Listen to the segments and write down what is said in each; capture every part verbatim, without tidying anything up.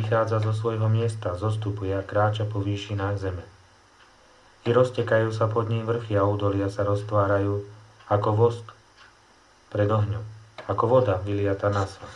vychádza zo svojho miesta, zostupuje a kráča po výšinách zeme. I roztekajú sa pod ním vrchy a údolia sa roztvárajú ako vosk pred ohňom, ako voda vyliata na svah.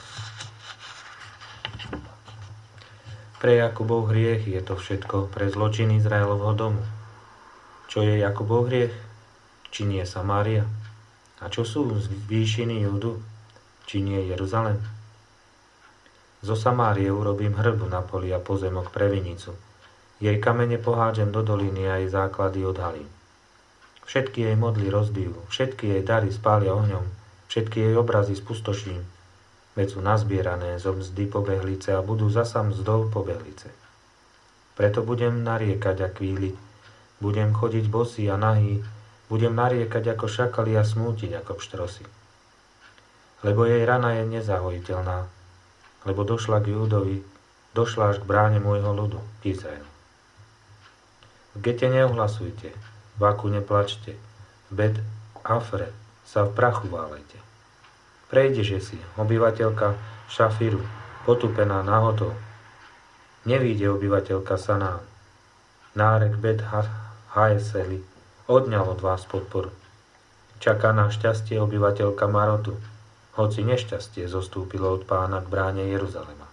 Pre Jakubov hriech je to všetko, pre zločin Izraelovho domu. Čo je Jakubov hriech? Či nie Samária? A čo sú výšiny Júdu? Či nie Jeruzalem? Zo Samárie urobím hrbu na poli a pozemok pre vinicu. Jej kamene pohádžem do doliny a jej základy odhalím. Všetky jej modly rozbijú, všetky jej dary spália ohňom, všetky jej obrazy spustoším. Veď sú nazbierané zo mzdy pobehlice a budú zasa mzdou pobehlice. Preto budem nariekať a kvíliť, budem chodiť bosý a nahý, budem nariekať ako šakali a smútiť ako pštrosy. Lebo jej rana je nezahojiteľná, lebo došla k Júdovi, došla až k bráne môjho ľudu, Izrael. V Gete neohlasujte, v Aku neplačte, v Bet Afre sa v prachu válejte. Prejdeže si, obyvateľka Šafiru, potupená nahotou. Nevíde obyvateľka Sanán. Nárek Bet Haeseli odňal od vás podporu. Čaká na šťastie obyvateľka Marotu, hoci nešťastie zostúpilo od Pána k bráne Jeruzalema.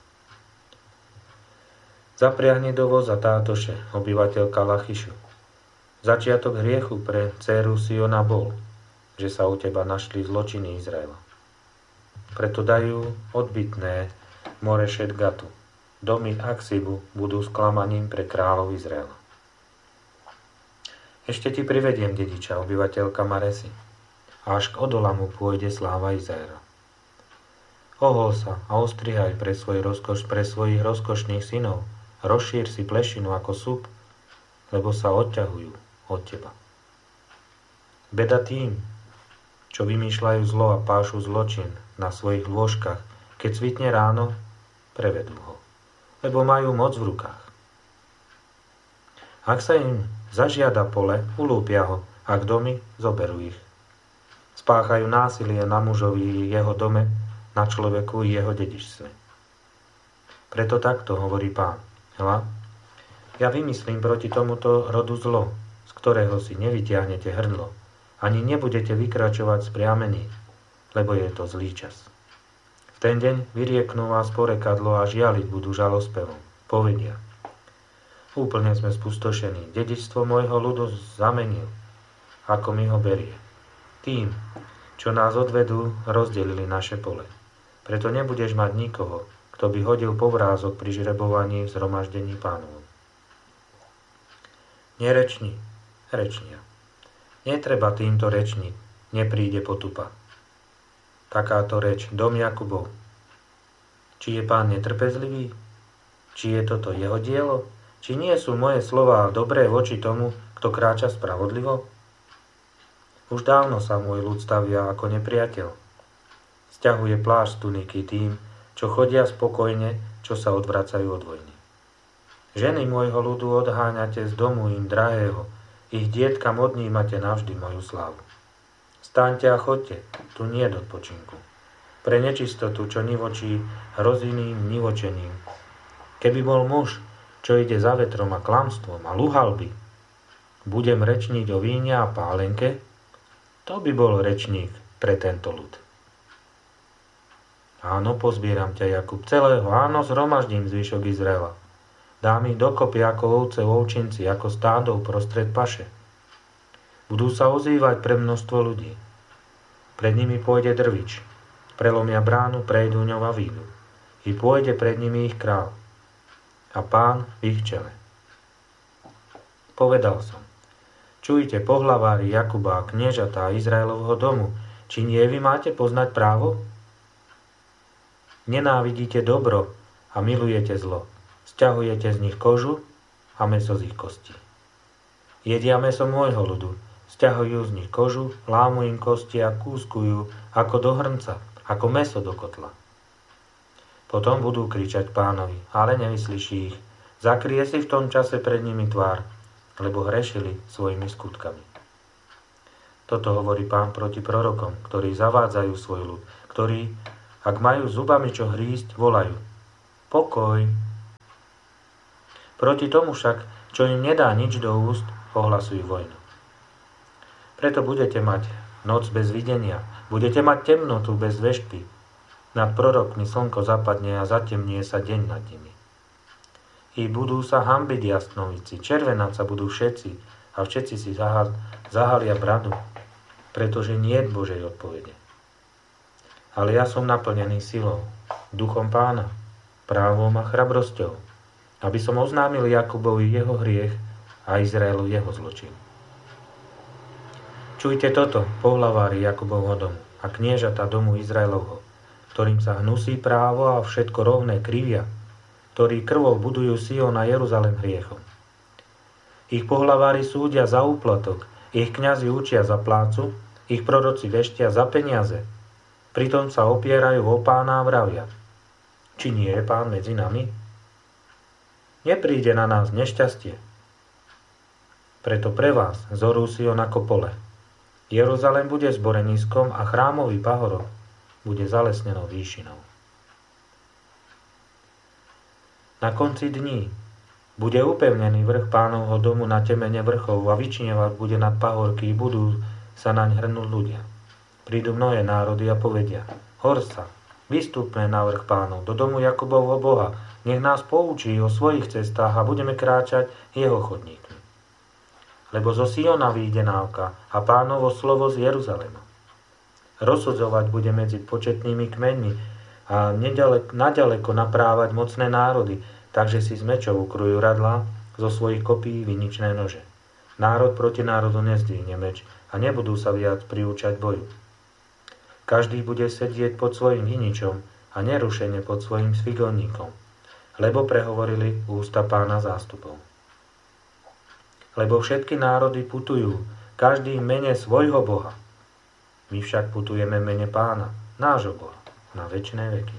Zapriahni do voza tátoše, obyvateľka Lachišu. Začiatok hriechu pre dcéru Siona bol, že sa u teba našli zločiny Izraela. Preto dajú odbytné Morešet Gatu. Domy Aksibu budú sklamaním pre kráľov Izraela. Ešte ti privediem dediča, obyvateľka Maresi, a až k Odolamu pôjde sláva Izraela. Ohol sa a ostrihaj pre, svoj rozkoš, pre svojich rozkošných synov, rozšír si plešinu ako súb, lebo sa odťahujú od teba. Beda tým, čo vymýšľajú zlo a pášu zločin na svojich lôžkach, keď svitne ráno, prevedú ho, lebo majú moc v rukách. Ak sa im zažiada pole, ulúpia ho, ak domy, zoberú ich. Spáchajú násilie na mužovi jeho dome, na človeku i jeho dedičstve. Preto takto hovorí Pán. Hľa, ja vymyslím proti tomuto rodu zlo, z ktorého si nevytiahnete hrdlo, ani nebudete vykračovať spriamení, lebo je to zlý čas. V ten deň vyrieknú vás porekadlo a žialiť budú žalospevom. Povedia: úplne sme spustošení, dedičstvo môjho ľudu zamenil, ako mi ho berie. Tým, čo nás odvedú, rozdelili naše pole. Preto nebudeš mať nikoho, kto by hodil povrázok pri žrebovaní v zhromaždení Pánovom. Nerečni, rečnia. Netreba týmto rečniť, nepríde potupa. Takáto reč, dom Jakubov. Či je Pán netrpezlivý? Či je toto jeho dielo? Či nie sú moje slová dobré voči tomu, kto kráča spravodlivo? Už dávno sa môj ľud stavia ako nepriateľ. Sťahuje plášť z tuniky tým, čo chodia spokojne, čo sa odvracajú od vojny. Ženy môjho ľudu odháňate z domu im drahého, ich dietkam odnímate navždy moju slávu. Staňte a chodte, tu nie je odpočinku. Pre nečistotu, čo nivočí hroziným nivočením. Keby bol muž, čo ide za vetrom a klamstvom a luhal by, budem rečniť o víne a pálenke, to by bol rečník pre tento ľud. Áno, pozbieram ťa, Jakub, celého, áno, zhromaždím zvyšok Izraela. Dám ich dokopy ako ovce v ovčinci, ako stádov prostred paše. Budú sa ozývať pre množstvo ľudí. Pred nimi pôjde drvič. Prelomia bránu, prejdú ňou a výjdu. I pôjde pred nimi ich král. A Pán v ich čele. Povedal som: čujte, pohlavári Jakuba a kniežatá Izraelovho domu, či nie vy máte poznať právo? Nenávidíte dobro a milujete zlo. Sťahujete z nich kožu a mäso z ich kostí. Jedia mäso môjho ľudu, sťahujú z nich kožu, lámu im kosti a kúskujú ako do hrnca, ako mäso do kotla. Potom budú kričať Pánovi, ale nevyslyší ich. Zakrie si v tom čase pred nimi tvár, lebo hrešili svojimi skutkami. Toto hovorí Pán proti prorokom, ktorí zavádzajú svoj ľud, ktorí, ak majú zubami čo hrísť, volajú: pokoj, Proti tomu však, čo im nedá nič do úst, ohlasujú vojnu. Preto budete mať noc bez videnia, budete mať temnotu bez veštky. Nad prorokmi slnko zapadne a zatemnie sa deň nad nimi. I budú sa hanbiť jasnovici, červenať sa budú všetci a všetci si zahalia bradu, pretože niet Božej odpovede. Ale ja som naplnený silou, duchom Pána, právom a chrabrosťou, aby som oznámil Jakubovi jeho hriech a Izraelu jeho zločin. Čujte toto, pohlavári Jakubovho domu a kniežatá domu Izraelovho, ktorým sa hnusí právo a všetko rovné krivia, ktorí krvou budujú Sion a Jeruzalem hriechom. Ich pohlavári súdia za úplatok, ich kňazi učia za plácu, ich proroci veštia za peniaze, pritom sa opierajú o Pána a vravia: či nie je Pán medzi nami? Nepríde na nás nešťastie. Preto pre vás zorú Sion ako pole. Jeruzalem bude zboreniskom a chrámový pahorok bude zalesnenou výšinou. Na konci dní bude upevnený vrch Pánovho domu na temene vrchov a vyčnievať bude nad pahorky, budú sa naň hrnúť ľudia. Prídu mnohé národy a povedia: hor sa, vystúpme na vrch Pánov, do domu Jakubovho Boha, nech nás poučí o svojich cestách a budeme kráčať jeho chodníkmi. Lebo zo Siona vyjde návka a Pánovo slovo z Jeruzalema. Rozsudzovať bude medzi početnými kmeňmi a nedaleko, naďaleko naprávať mocné národy, takže si z mečov ukrujú radlá, zo svojich kopí viničné nože. Národ proti národu nezdvihne meč a nebudú sa viac priúčať boju. Každý bude sedieť pod svojim viničom a nerušene pod svojim svigoníkom, lebo prehovorili ústa Pána zástupov. Lebo všetky národy putujú, každý v mene svojho Boha. My však putujeme v mene Pána, nášho Boha, na večné veky.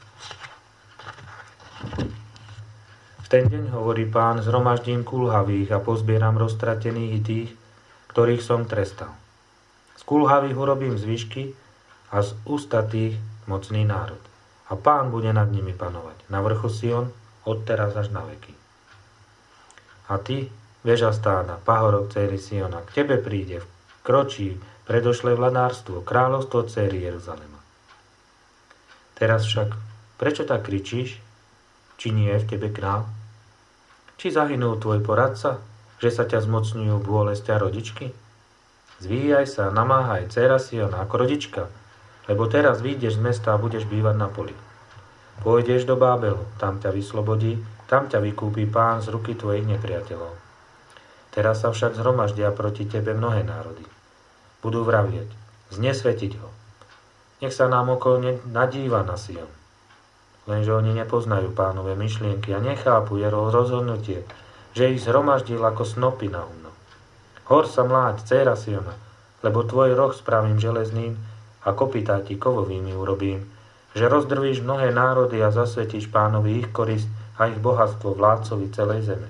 V ten deň, hovorí Pán, zhromaždím kulhavých a pozbieram roztratených i tých, ktorých som trestal. Z kulhavých urobím zvyšky a z ústatých mocný národ. A Pán bude nad nimi panovať, na vrchu Sion, od teraz až na veky. A ty, veža stáda, pahorok céry Siona, k tebe príde, kročí, predošlé vladárstvo, kráľovstvo céry Jeruzalema. Teraz však, prečo tak kričíš? Či nie je v tebe kráľ? Či zahynul tvoj poradca, že sa ťa zmocňujú bolestia rodičky? Zvíjaj sa, namáhaj, dcéra Siona, ako rodička, lebo teraz vyjdeš z mesta a budeš bývať na poli. Pôjdeš do Bábelu, tam ťa vyslobodí, tam ťa vykúpi Pán z ruky tvojich nepriateľov. Teraz sa však zhromaždia proti tebe mnohé národy. Budú vravieť: znesvetiť ho. Nech sa nám okolo nadíva na Sion. Lenže oni nepoznajú Pánove myšlienky a nechápu jeho rozhodnutie, že ich zhromaždil ako snopy na humno. Hor sa mláď, dcéra Siona, lebo tvoj roh spravím železným a kopytá ti kovovými urobím, že rozdrvíš mnohé národy a zasvetíš Pánovi ich korist a ich bohatstvo vládcovi celej zeme.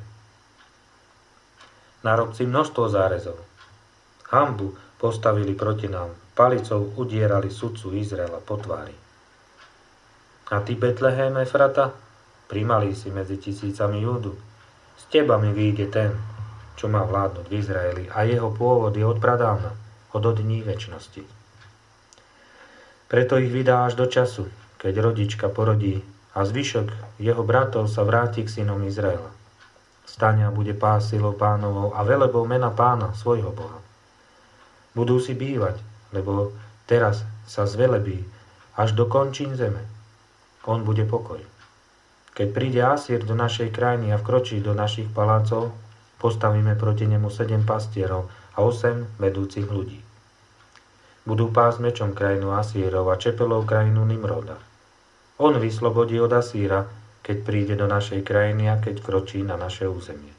Narob si množstvo zárezov. Hanbu postavili proti nám, palicou udierali sudcu Izraela po tvári. A ty, Betlehem Efrata, primalý si medzi tisícami Júdu, s teba mi vyjde ten, čo má vládnuť v Izraeli, a jeho pôvod je od pradávna, od dní večnosti. Preto ich vydá až do času, keď rodička porodí a zvyšok jeho bratov sa vráti k synom Izraela. Stane a bude pás silou Pánovou a velebou mena Pána, svojho Boha. Budú si bývať, lebo teraz sa zvelebí až do končín zeme. On bude pokoj. Keď príde Asýr do našej krajiny a vkročí do našich palácov, postavíme proti nemu sedem pastierov a osem vedúcich ľudí. Budú pásť mečom krajinu Asýrov a čepelov krajinu Nimroda. On vyslobodí od Asýra, keď príde do našej krajiny a keď vkročí na naše územie.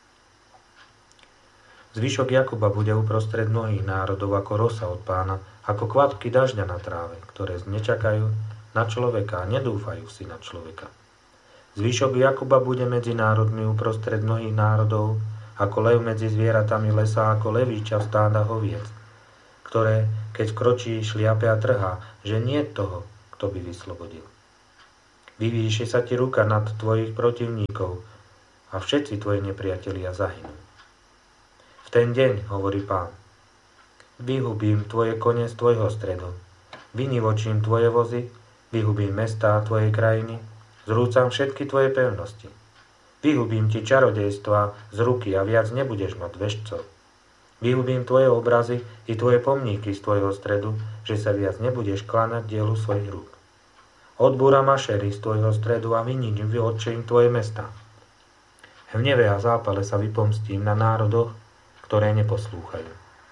Zvyšok Jakuba bude uprostred mnohých národov ako rosa od Pána, ako kvapky dažďa na tráve, ktoré nečakajú na človeka a nedúfajú si na človeka. Zvyšok Jakuba bude medzi národmi uprostred mnohých národov, ako lev medzi zvieratami lesa, ako levíča v stáda hoviec, ktoré, keď kročí, šliape a trhá, že nie je toho, kto by vyslobodil. Vyvýši sa ti ruka nad tvojich protivníkov a všetci tvoji nepriatelia zahynú. V ten deň, hovorí Pán, vyhubím tvoje kone z tvojho stredu, vynivočím tvoje vozy, vyhubím mestá tvojej krajiny, zrúcam všetky tvoje pevnosti. Vyhubím ti čarodejstva z ruky a viac nebudeš mať veštcov. Vyhubím tvoje obrazy i tvoje pomníky z tvojho stredu, že sa viac nebudeš kláňať dielu svojich rúk. Odbúram mašery z tvojho stredu a vyničím vyhodčím tvoje mestá. V hneve a zápale sa vypomstím na národoch, ktoré neposlúchajú.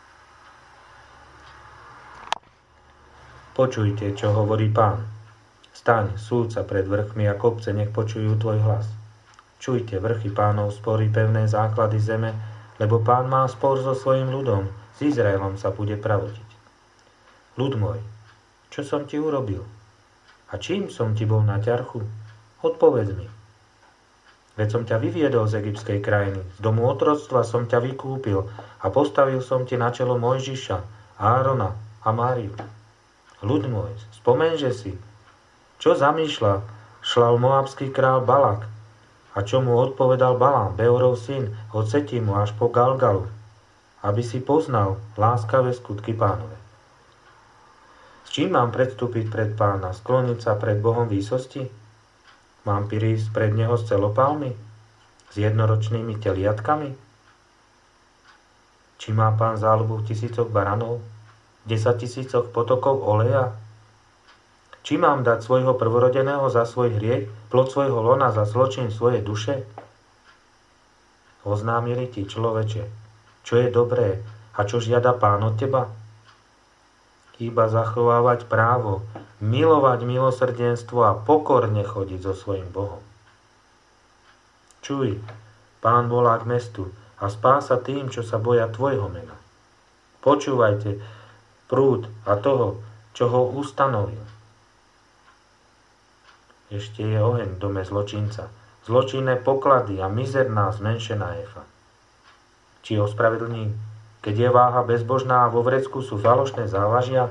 Počujte, čo hovorí Pán. Staň, súdca pred vrchmi a kopce, nech počujú tvoj hlas. Čujte vrchy Pánov spory, pevné základy zeme, lebo Pán má spor so svojím ľudom, s Izraelom sa bude pravodiť. Ľud môj, čo som ti urobil? A čím som ti bol na ťarchu? Odpovedz mi. Veď som ťa vyviedol z egyptskej krajiny, z domu otroctva som ťa vykúpil a postavil som ti na čelo Mojžiša, Árona a Máriu. Ľud môj, spomenže si, čo zamýšľa šlal moabský král Balak, a čo mu odpovedal Balám, Beorov syn, od Setimu až po Galgalu, aby si poznal láskavé skutky Pánove. S čím mám predstúpiť pred Pána, skloniť sa pred Bohom výsosti? Mám prísť pred Neho s celopálmi? S jednoročnými teliatkami? Či má Pán záľubu v tisícoch baranov? V desaťtisícoch potokov oleja? Či mám dať svojho prvorodeného za svoj hriech, plod svojho lona za zločin svojej duše? Oznámili ti, človeče, čo je dobré a čo žiada Pán od teba? Iba zachovávať právo, milovať milosrdenstvo a pokorne chodiť so svojím Bohom. Čuj, Pán volá k mestu a spása tým, čo sa boja tvojho mena. Počúvajte prúd a toho, čo ho ustanovil. Ešte je oheň v dome zločinca, zločinné poklady a mizerná zmenšená efa. Či ospravedlním, keď je váha bezbožná a vo vrecku sú falošné závažia?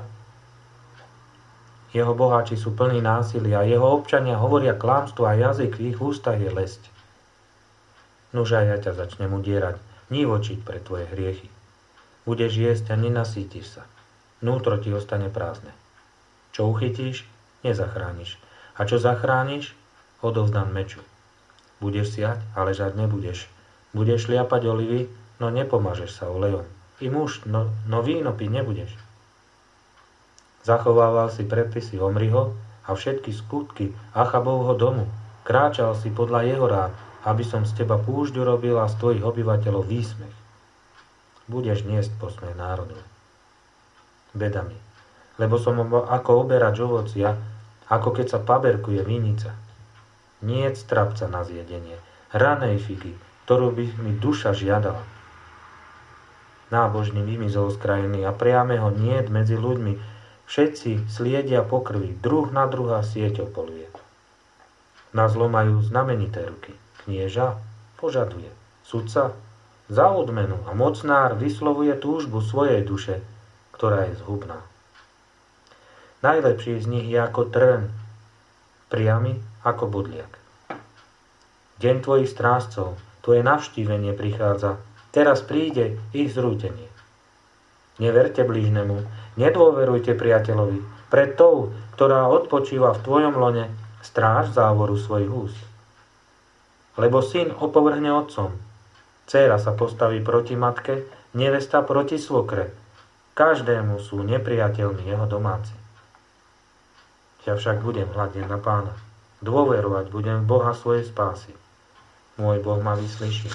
Jeho boháči sú plní násilia, jeho občania hovoria klamstvo a jazyk v ich ústach je lesť. Nuž aj ja ťa začnem udierať, nívočiť pre tvoje hriechy. Budeš jesť a nenasítiš sa. Nútro ti ostane prázdne. Čo uchytíš, nezachrániš. A čo zachrániš, odovzdám meču. Budeš siať, ale žať nebudeš. Budeš šliapať olivy, no nepomažeš sa olejom. I muž, no, no víno piť nebudeš. Zachovával si predpisy Omriho a všetky skutky Achabovho domu. Kráčal si podľa jeho rád, aby som z teba púšť urobil a z tvojich obyvateľov výsmech. Budeš niesť posmech národu. Beda mi, lebo som ako oberač ovocia, ako keď sa paberkuje vinica. Niet strapca na zjedenie, ranej figy, ktorú by mi duša žiadala. Nábožný vymizol z krajiny a priameho niet medzi ľuďmi. Všetci sliedia po krvi, druh na druha sieťou poluje. Na zlo majú znamenité ruky. Knieža požaduje, sudca za odmenu a mocnár vyslovuje túžbu svojej duše, ktorá je zhubná. Najlepší z nich je ako trn, priamy ako bodliak. Deň tvojich strážcov, tvoje navštívenie prichádza, teraz príde ich zrútenie. Neverte blížnemu, nedôverujte priateľovi, pred tou, ktorá odpočíva v tvojom lone, stráž závoru svojich úst. Lebo syn opovrhne otcom, dcéra sa postaví proti matke, nevesta proti svokre, každému sú nepriateľmi jeho domáci. Ja však budem hľadieť na Pána. Dôverovať budem v Boha svojej spásy. Môj Boh ma vyslyší.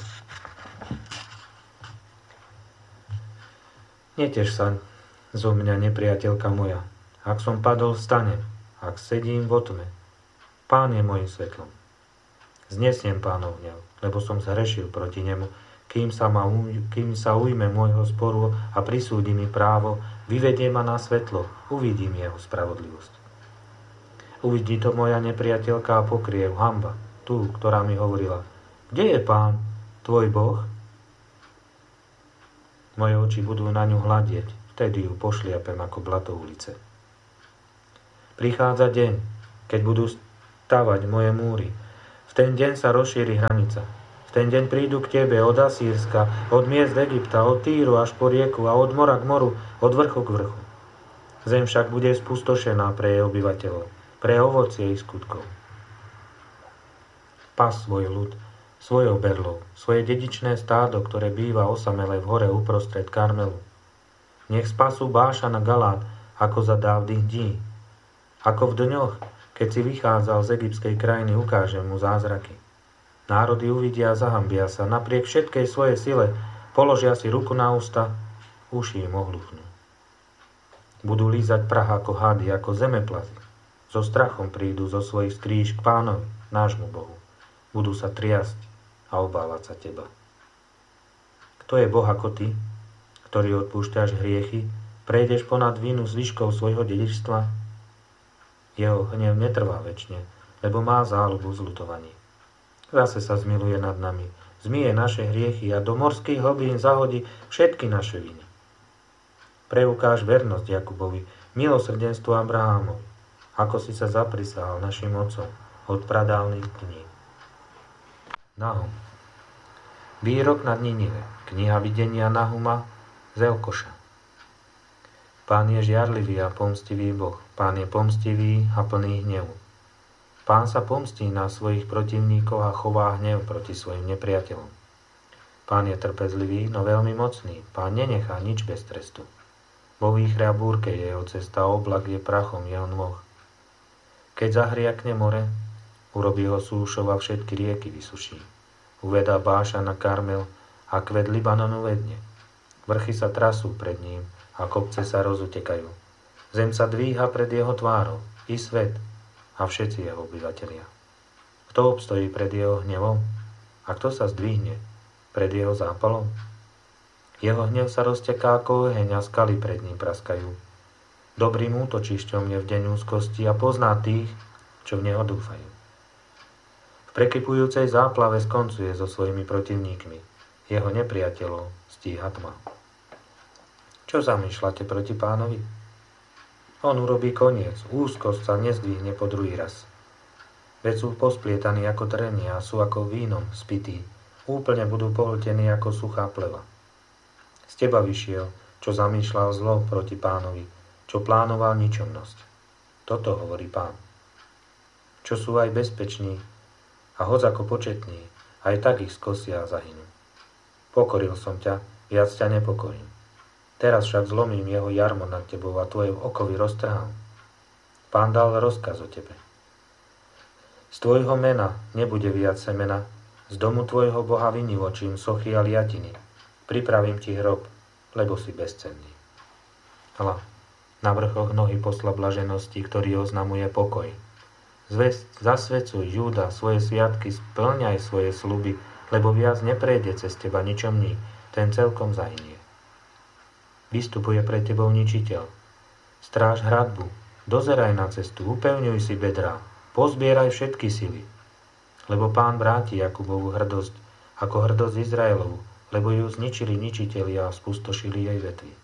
Netež sa zo mňa, nepriateľka moja. Ak som padol, vstanem. Ak sedím v otme, Pán je mojím svetlom. Znesiem Pánov hnev, lebo som zhrešil proti nemu, kým sa, ma, kým sa ujme môjho sporu a prisúdi mi právo, vyvedie ma na svetlo, uvidím jeho spravodlivosť. Uvidí to moja nepriateľka a pokrie ju hanba, tú, ktorá mi hovorila, kde je Pán, tvoj Boh? Moje oči budú na ňu hľadieť, vtedy ju pošliapem ako blato ulice. Prichádza deň, keď budú stavať moje múry. V ten deň sa rozšíri hranica. V ten deň prídu k tebe od Asýrska, od miest Egypta, od Týru až po rieku a od mora k moru, od vrchu k vrchu. Zem však bude spustošená pre jej obyvateľov, pre ovocie ich skutkov. Pas svoj ľud, svojou berlou, svoje dedičné stádo, ktoré býva osamelé v hore uprostred Karmelu. Nech spasú Bášana Galát, ako za dávnych dní. Ako v dňoch, keď si vychádzal z egyptskej krajiny, ukážem mu zázraky. Národy uvidia a zahambia sa, napriek všetkej svojej sile, položia si ruku na ústa, uši im ohluchnú. Budú lízať prach ako hady, ako zemeplazy. So strachom prídu zo svojich skríž k Pánovi, nášmu Bohu. Budú sa triasť a obávať sa teba. Kto je Boh ako ty, ktorý odpúšťaš hriechy, prejdeš ponad vinu zvyškov svojho dedičstva? Jeho hnev netrvá večne, lebo má záľubu v zľutovaní. Zase sa zmiluje nad nami, zmije naše hriechy a do morských hlbín zahodí všetky naše viny. Preukáž vernosť Jakubovi, milosrdenstvo Abrahámovi, ako si sa zaprisahal našim otcom od pradávnych dní. Nahum. Výrok nad Ninive. Kniha videnia Nahuma z Elkoša. Pán je žiarlivý a pomstivý Boh. Pán je pomstivý a plný hnevu. Pán sa pomstí na svojich protivníkov a chová hnev proti svojim nepriateľom. Pán je trpezlivý, no veľmi mocný. Pán nenechá nič bez trestu. Vo výchre a búrke je jeho cesta, oblak je prachom jeho nôh. Keď zahriakne more, urobí ho súšov a všetky rieky vysuší. Uvedá Báša na Karmel a kvet Libanonu vedne. Vrchy sa trasú pred ním a kopce sa rozutekajú. Zem sa dvíha pred jeho tvárou, i svet, a všetci jeho obyvatelia. Kto obstojí pred jeho hnevom? A kto sa zdvihne pred jeho zápalom? Jeho hnev sa rozteká ako oheň a skaly pred ním praskajú. Dobrým útočišťom je v deň úzkosti a pozná tých, čo v neho dúfajú. V prekypujúcej záplave skoncuje so svojimi protivníkmi. Jeho nepriateľov stíha tma. Čo zamýšľate proti Pánovi? On urobí koniec, úzkosť sa nezdvihne po druhý raz. Veď sú posplietaní ako trenia a sú ako vínom spití. Úplne budú pohltení ako suchá pleva. Z teba vyšiel, čo zamýšľal zlo proti Pánovi, čo plánoval ničomnosť. Toto hovorí Pán. Čo sú aj bezpeční a hoď ako početní, aj tak ich skosia a zahynú. Pokoril som ťa, viac ťa nepokorím. Teraz však zlomím jeho jarmo nad tebou a tvoje okovy roztrhám. Pán dal rozkaz o tebe. Z tvojho mena nebude viac semena, z domu tvojho Boha vynivočím sochy a liatiny. Pripravím ti hrob, lebo si bezcenný. Hla, na vrchoch nohy posla blaženosti, ktorý oznamuje pokoj. Zvesť, zasvecuj, Júda, svoje sviatky, splňaj svoje sľuby, lebo viac neprejde cez teba ničomný, ten celkom zahynie. Vystupuje pred tebou ničiteľ. Stráž hradbu, dozeraj na cestu, upevňuj si bedrá, pozbieraj všetky sily. Lebo Pán vráti Jakubovu hrdosť, ako hrdosť Izraelovu, lebo ju zničili ničitelia a spustošili jej vetvy.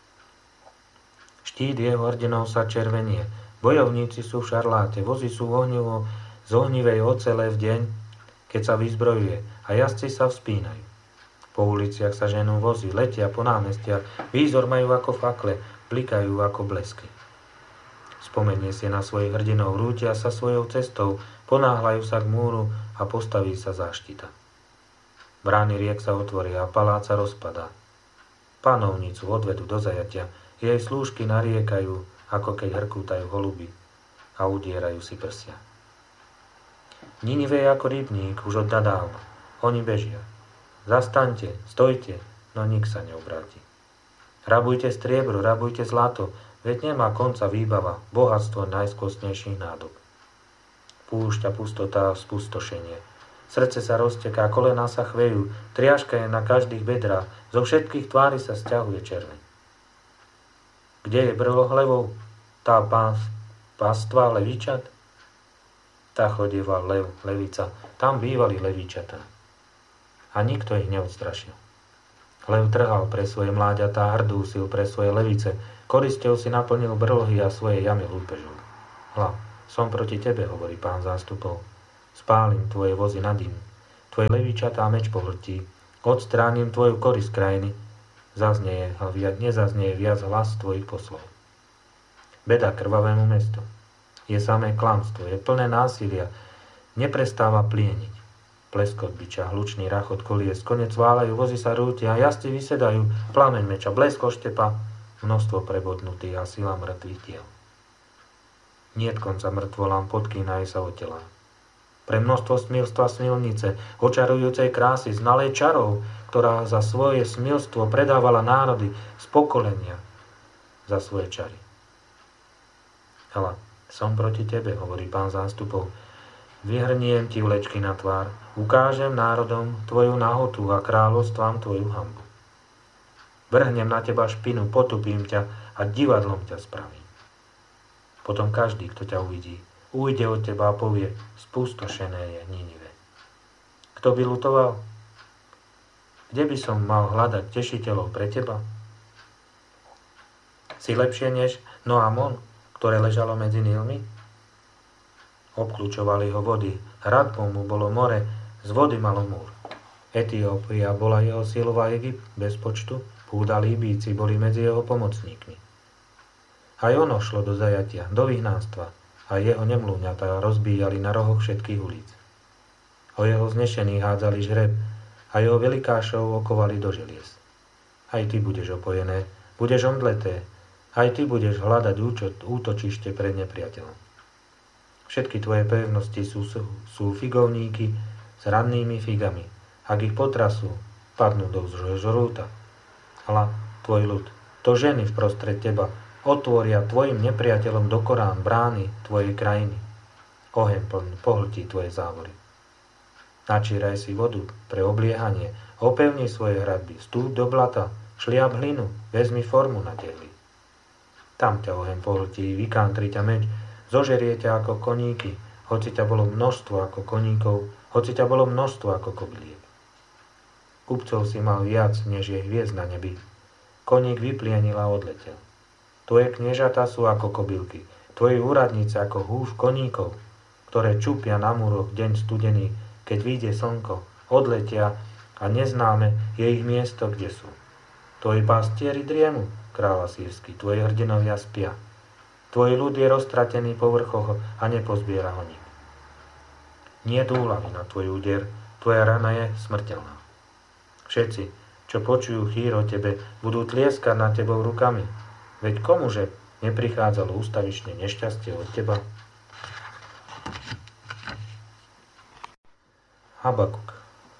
Štít jeho hrdinov sa červenie, bojovníci sú v šarláte, vozy sú ohňovo z ohnivej ocele v deň, keď sa vyzbrojuje a jazdci sa vzpínajú. Po uliciach sa ženú vozy, letia po námestiach, výzor majú ako fakle, blikajú ako blesky. Spomenie si na svojich hrdinov, rútia sa svojou cestou, ponáhľajú sa k múru a postaví sa záštita. Brány riek sa otvoria a palác sa rozpadá. Panovnicu odvedú do zajatia, jej slúžky nariekajú, ako keď hrkútajú holuby a udierajú si prsia. Ninive je ako rybník už od nadávna. Oni bežia. Zastaňte, stojte, no nik sa neobráti. Rabujte striebro, rabujte zlato, veď nemá konca výbava, bohatstvo najskostnejších nádob. Púšťa, pustota a spustošenie. Srdce sa rozteká, kolená sa chvejú, triažka je na každých bedrách, zo všetkých tvári sa sťahuje červeň. Kde je brlo hlevov? Tá pás, pastva levíčat? Tá chodieval lev, levica, tam bývali levíčatá. A nikto ich neodstrašil. Lev trhal pre svoje mláďatá, hrdúsil pre svoje levice, korisťou si naplnil brlohy a svoje jamy lúpežov. Hla, som proti tebe, hovorí Pán zástupov. Spálim tvoje vozy na dym. tvoje levičatá meč pohltí, odstránim tvoju korisť krajiny, zaznieje, nezaznieje viac hlas tvojich poslov. Beda krvavému mestu. Je samé klamstvo, je plné násilia, neprestáva plieniť. Pleskot biča, hlučný rachot kolies, konec váľajú, vozy sa rútia, jazdci vysedajú, plameň meča, blesk oštepa, množstvo prebodnutých a sila mŕtvych tiel. Niet konca mŕtvolám, podkýnajú sa o telá. Pre množstvo smilstva smilnice, očarujúcej krásy, znalej čarov, ktorá za svoje smilstvo predávala národy z pokolenia za svoje čary. Hala, som proti tebe, hovorí Pán zástupov. Vyhrniem ti vlečky na tvár, ukážem národom tvoju nahotu a kráľovstvám tvoju hanbu. Vrhnem na teba špinu, potupím ťa a divadlom ťa spravím. Potom každý, kto ťa uvidí, ujde od teba a povie, spustošené je Ninive. Kto by lutoval? Kde by som mal hľadať tešiteľov pre teba? Si lepšie než Noamon, ktoré ležalo medzi Nílmi? Obklúčovali ho vody, hradbou mu bolo more, z vody malo múr. Etiópia bola jeho silová, Egypt bez počtu, Púda Líbíci boli medzi jeho pomocníkmi. Aj ono šlo do zajatia, do vyhnánstva, a jeho nemlúňatá rozbíjali na rohoch všetkých ulic. O jeho znešených hádzali žreb, a jeho velikášov okovali do želiez. Aj ty budeš opojené, budeš omdleté, aj ty budeš hľadať účot, útočište pred nepriateľom. Všetky tvoje pevnosti sú, sú figovníky s rannými figami. Ak ich potrasú, padnú do žrúta. Hľa, tvoj ľud, to ženy vprostred teba, otvoria tvojim nepriateľom do Korán brány tvojej krajiny. Oheň plný pohltí tvoje závory. Načíraj si vodu pre obliehanie, opevni svoje hradby, vstúp do blata, šliap hlinu, vezmi formu na tehli. Tam ťa oheň pohltí, vykántri ťa meč, zožerie ťa ako koníky, hoci ťa bolo množstvo ako koníkov, hoci ťa bolo množstvo ako kobyliek. Kupcov si mal viac, než je hviezd na nebi. Koník vyplienil a odletel. Tvoje kniežatá sú ako kobylky, tvoji úradníci ako húf koníkov, ktoré čupia na múroch deň studený, keď vyjde slnko, odletia a neznáme je ich miesto, kde sú. Tvoji pastieri driemu, kráľ asýrsky, tvoji hrdinovia spia. Tvoj ľud je roztratený po vrchoch a nepozbiera ho nik. Nie úľavy na tvoj úder, tvoja rana je smrteľná. Všetci, čo počujú chýr o tebe, budú tlieskať na tebou rukami. Veď komuže neprichádzalo ústavične nešťastie od teba? Habakuk.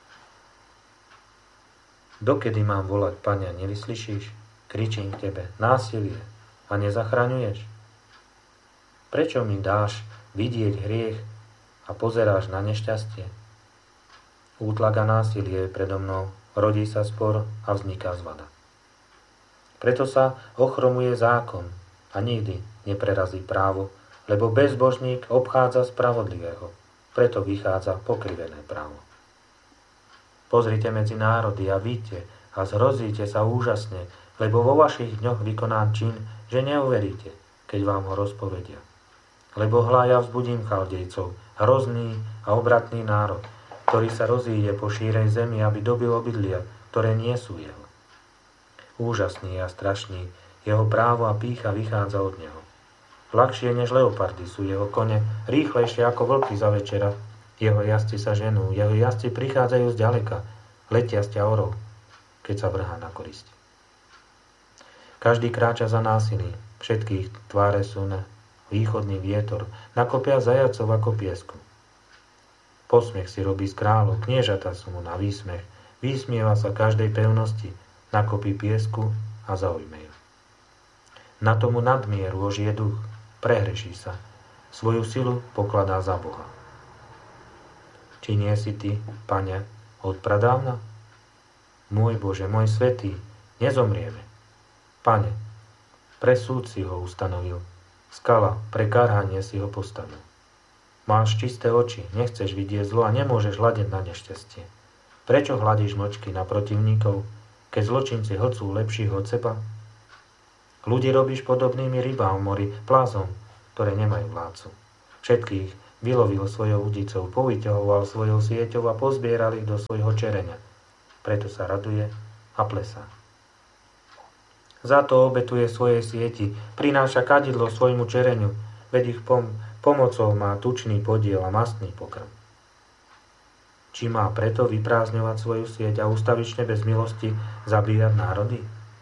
Dokedy mám volať, Pane, a nevyslyšíš? Kričím k tebe, násilie, a nezachraňuješ? Prečo mi dáš vidieť hriech a pozeráš na nešťastie? Útlak a násilie je predo mnou, rodí sa spor a vzniká zvada. Preto sa ochromuje zákon a nikdy neprerazí právo, lebo bezbožník obchádza spravodlivého, preto vychádza pokrivené právo. Pozrite medzi národy a vidíte a zhrozíte sa úžasne, lebo vo vašich dňoch vykonám čin, že neuveríte, keď vám ho rozpovedia. Lebo hľa ja vzbudím Chaldejcov, hrozný a obratný národ, ktorý sa rozíde po šírej zemi, aby dobil obydlia, ktoré nie sú jeho. Úžasný a strašný, jeho právo a pýcha vychádza od neho. Ľahšie než leopardy sú jeho kone, rýchlejšie ako vlky za večera. Jeho jazdci sa ženú, jeho jazdci prichádzajú zďaleka, letia z ťaorov, keď sa vrhá na korisť. Každý kráča za násilím, všetkých tváre sú na východný vietor, nakopia zajacov ako piesku. Posmech si robí z kráľov, kniežatá sú mu na výsmech, vysmieva sa každej pevnosti, nakopí piesku a zaujme ju. Na tomu nadmieru ožije duch, prehreší sa, svoju silu pokladá za Boha. Či nie si ty, Pane, od pradávna? Môj Bože, môj svätý, nezomrieme. Pane, pre súd si ho ustanovil, skala, pre karhanie si ho postavil. Máš čisté oči, nechceš vidieť zlo a nemôžeš hľadiť na nešťastie. Prečo hľadíš mlčky na protivníkov, keď zločinci hlcú lepších od seba? Ľudí robíš podobnými rybám v mori, plázom, ktoré nemajú vládcu. Všetkých vylovil svojou udicou, povyťahoval svojou sieťou a pozbieral ich do svojho čereňa. Preto sa raduje a plesá. Za to obetuje svojej sieti, prináša kadidlo svojmu čereňu, veď ich pom- pomocou má tučný podiel a mastný pokrm. Či má preto vyprázdňovať svoju sieť a ustavične bez milosti zabíjať národy?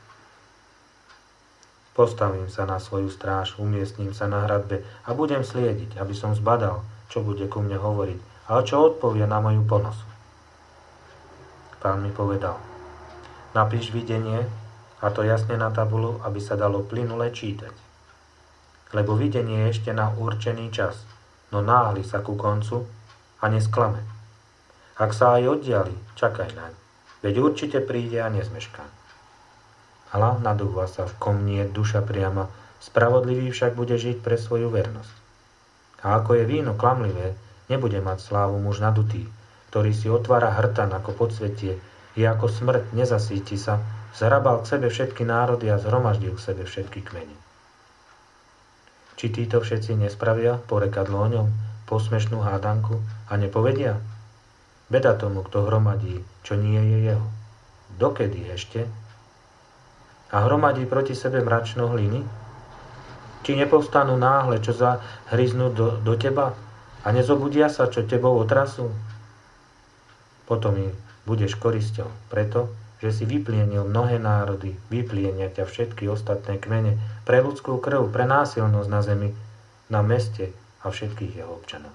Postavím sa na svoju stráž, umiestním sa na hradbe a budem sliediť, aby som zbadal, čo bude ku mne hovoriť, ale čo odpovie na moju ponosu. Pán mi povedal, napíš videnie, a to jasne na tabulu, aby sa dalo plynule čítať. Lebo videnie je ešte na určený čas, no náhli sa ku koncu a nesklame. Ak sa aj oddiali, čakaj naň, veď určite príde a nezmešká. Hľa nadúva sa, v kom nie je duša priama, spravodlivý však bude žiť pre svoju vernosť. A ako je víno klamlivé, nebude mať slávu muž nadutý, ktorý si otvára hrtan ako podsvetie, je ako smrť, nezasíti sa, zhrabal k sebe všetky národy a zhromaždil k sebe všetky kmene. Či títo všetci nespravia porekadlo o ňom, posmešnú hádanku a nepovedia? Beda tomu, kto hromadí, čo nie je jeho. Dokedy ešte? A hromadí proti sebe mračno hliny? Či nepovstanú náhle, čo zahryznú do, do teba a nezobudia sa, čo tebou otrasú? Potom im budeš korisťou, preto, že si vyplienil mnohé národy, vyplienia ťa všetky ostatné kmene, pre ľudskú krv, pre násilnosť na zemi, na meste a všetkých jeho občanov.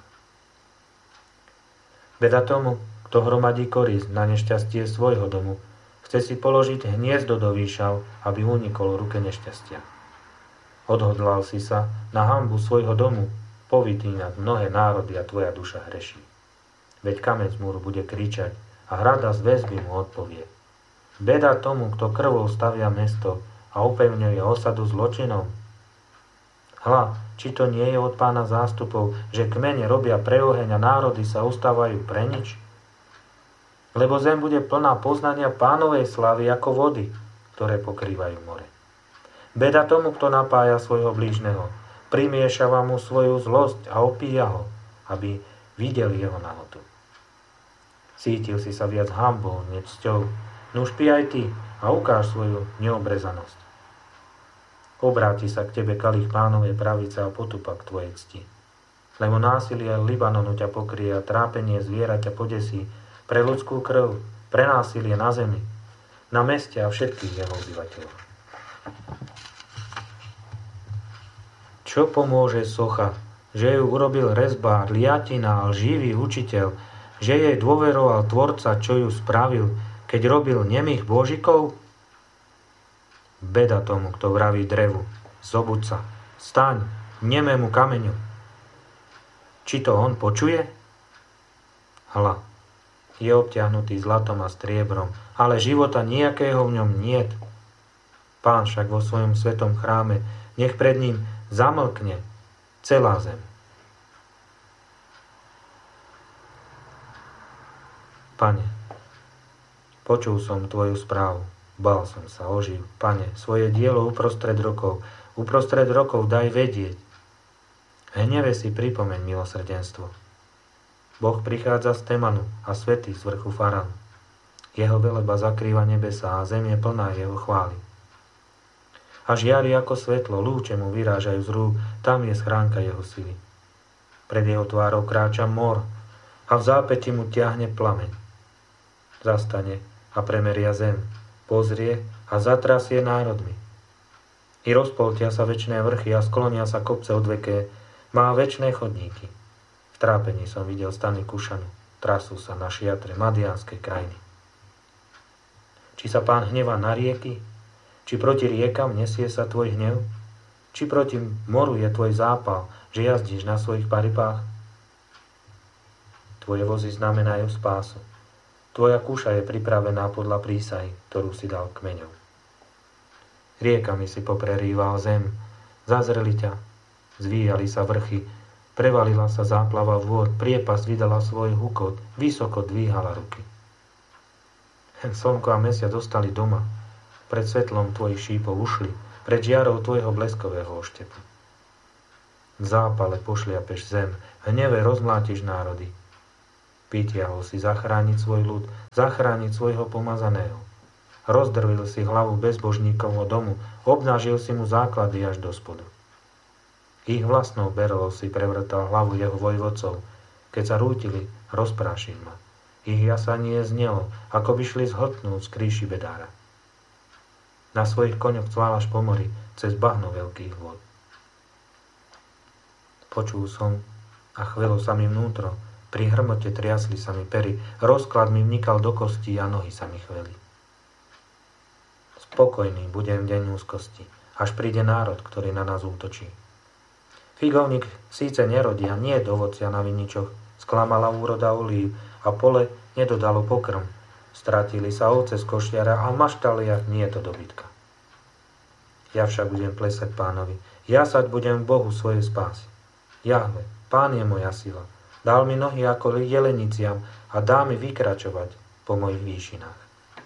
Beda tomu, kto hromadí korisť na nešťastie svojho domu, chce si položiť hniezdo do výšav, aby unikol ruke nešťastia. Odhodlal si sa na hanbu svojho domu, povytínať mnohé národy a tvoja duša hreší. Veď kameň z múru bude kričať a hrada z väzby mu odpovie. Beda tomu, kto krvou stavia mesto a upevňuje osadu zločinom. Hľa, či to nie je od Pána zástupov, že kmene robia pre oheň a národy sa ustávajú pre nič? Lebo zem bude plná poznania Pánovej slávy ako vody, ktoré pokrývajú more. Beda tomu, kto napája svojho blížneho, primiešava mu svoju zlosť a opíja ho, aby videl jeho nahotu. Cítil si sa viac hanbou, než cťou, nuž pí aj ty a ukáž svoju neobrezanosť. Obráti sa k tebe kalich Pánovej pravice a potupa k tvojej cti. Lebo násilie Libanonu ťa pokrie a trápenie zviera ťa podesí, pre ľudskú krv, pre násilie na zemi, na meste a všetkých jeho obyvateľov. Čo pomôže socha, že ju urobil rezbár, liatina, lživý učiteľ, že jej dôveroval tvorca, čo ju spravil, keď robil nemých božikov? Beda tomu, kto vraví drevu, zobuď sa, staň, nemému kameňu. Či to on počuje? Hľa, je obťahnutý zlatom a striebrom, ale života nejakého v ňom niet. Pán však vo svojom svetom chráme, nech pred ním zamlkne celá zem. Pane, počul som tvoju správu. Bál som sa, oživ. Pane, svoje dielo uprostred rokov, uprostred rokov daj vedieť. Hneve si pripomeň milosrdenstvo. Boh prichádza z Temanu a svätý z vrchu Faran. Jeho veleba zakrýva nebesá a zem je plná jeho chvály. A žiari ako svetlo, lúče mu vyrážajú z rúk, tam je schránka jeho sily. Pred jeho tvárou kráča mor a v zápäti mu ťahne plameň. Zastane a premeria zem, pozrie a zatrasie národmi. I rozpoltia sa večné vrchy a sklonia sa kopce odveké, má večné chodníky. V trápení som videl stany Kušanu, trasú sa na šiatre Madiánskej krajiny. Či sa Pán hnevá na rieky? Či proti riekam nesie sa tvoj hnev? Či proti moru je tvoj zápal, že jazdíš na svojich paripách? Tvoje vozy znamenajú spásu. Tvoja kúša je pripravená podľa prísahy, ktorú si dal kmeňom. Riekami si poprerýval zem, zazreli ťa, zvíjali sa vrchy, prevalila sa záplava vôd, priepas vydala svoj hukot, vysoko dvíhala ruky. Slnko a mesiac dostali doma, pred svetlom tvojich šípov ušli, pred žiarou tvojho bleskového oštepu. v zápale pošliapeš zem, v hneve rozmlátiš národy. Vytiahol si zachrániť svoj ľud, zachrániť svojho pomazaného. Rozdrvil si hlavu bezbožníkovho domu, obnažil si mu základy až do spodu. Ich vlastnou berlou si prevrtal hlavu jeho vojvodcov. Keď sa rútili, rozprášil ma. Ich jasanie znelo, ako by šli zhltnúť z kríši bedára. Na svojich koňoch cválaš po mori, cez bahno veľkých vôd. Počul som a chvelo sa mi vnútro, pri hrmote triasli sa mi pery, rozklad mi vnikal do kostí a nohy sa mi chveli. Spokojný budem v deň úzkosti, až príde národ, ktorý na nás útočí. Figovník síce nerodí a nie je ovocia na viničoch, sklamala úroda olív a pole nedodalo pokrm. Stratili sa ovce z košiara a v maštaliach nie je to dobytka. Ja však budem plesať Pánovi, jasať budem Bohu svojej spásy. Jahve, Pán je moja sila, dal mi nohy ako jeleniciam a dá mi vykračovať po mojich výšinách.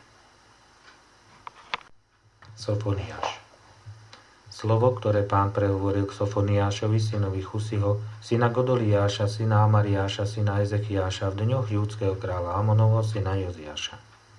Sofoniáš. Slovo, ktoré Pán prehovoril k Sofoniášovi, synovi Chusiho, syna Godoliáša, syna Amariáša, syna Ezechiáša v dňoch júdskeho kráľa Amonovho, syna Joziáša.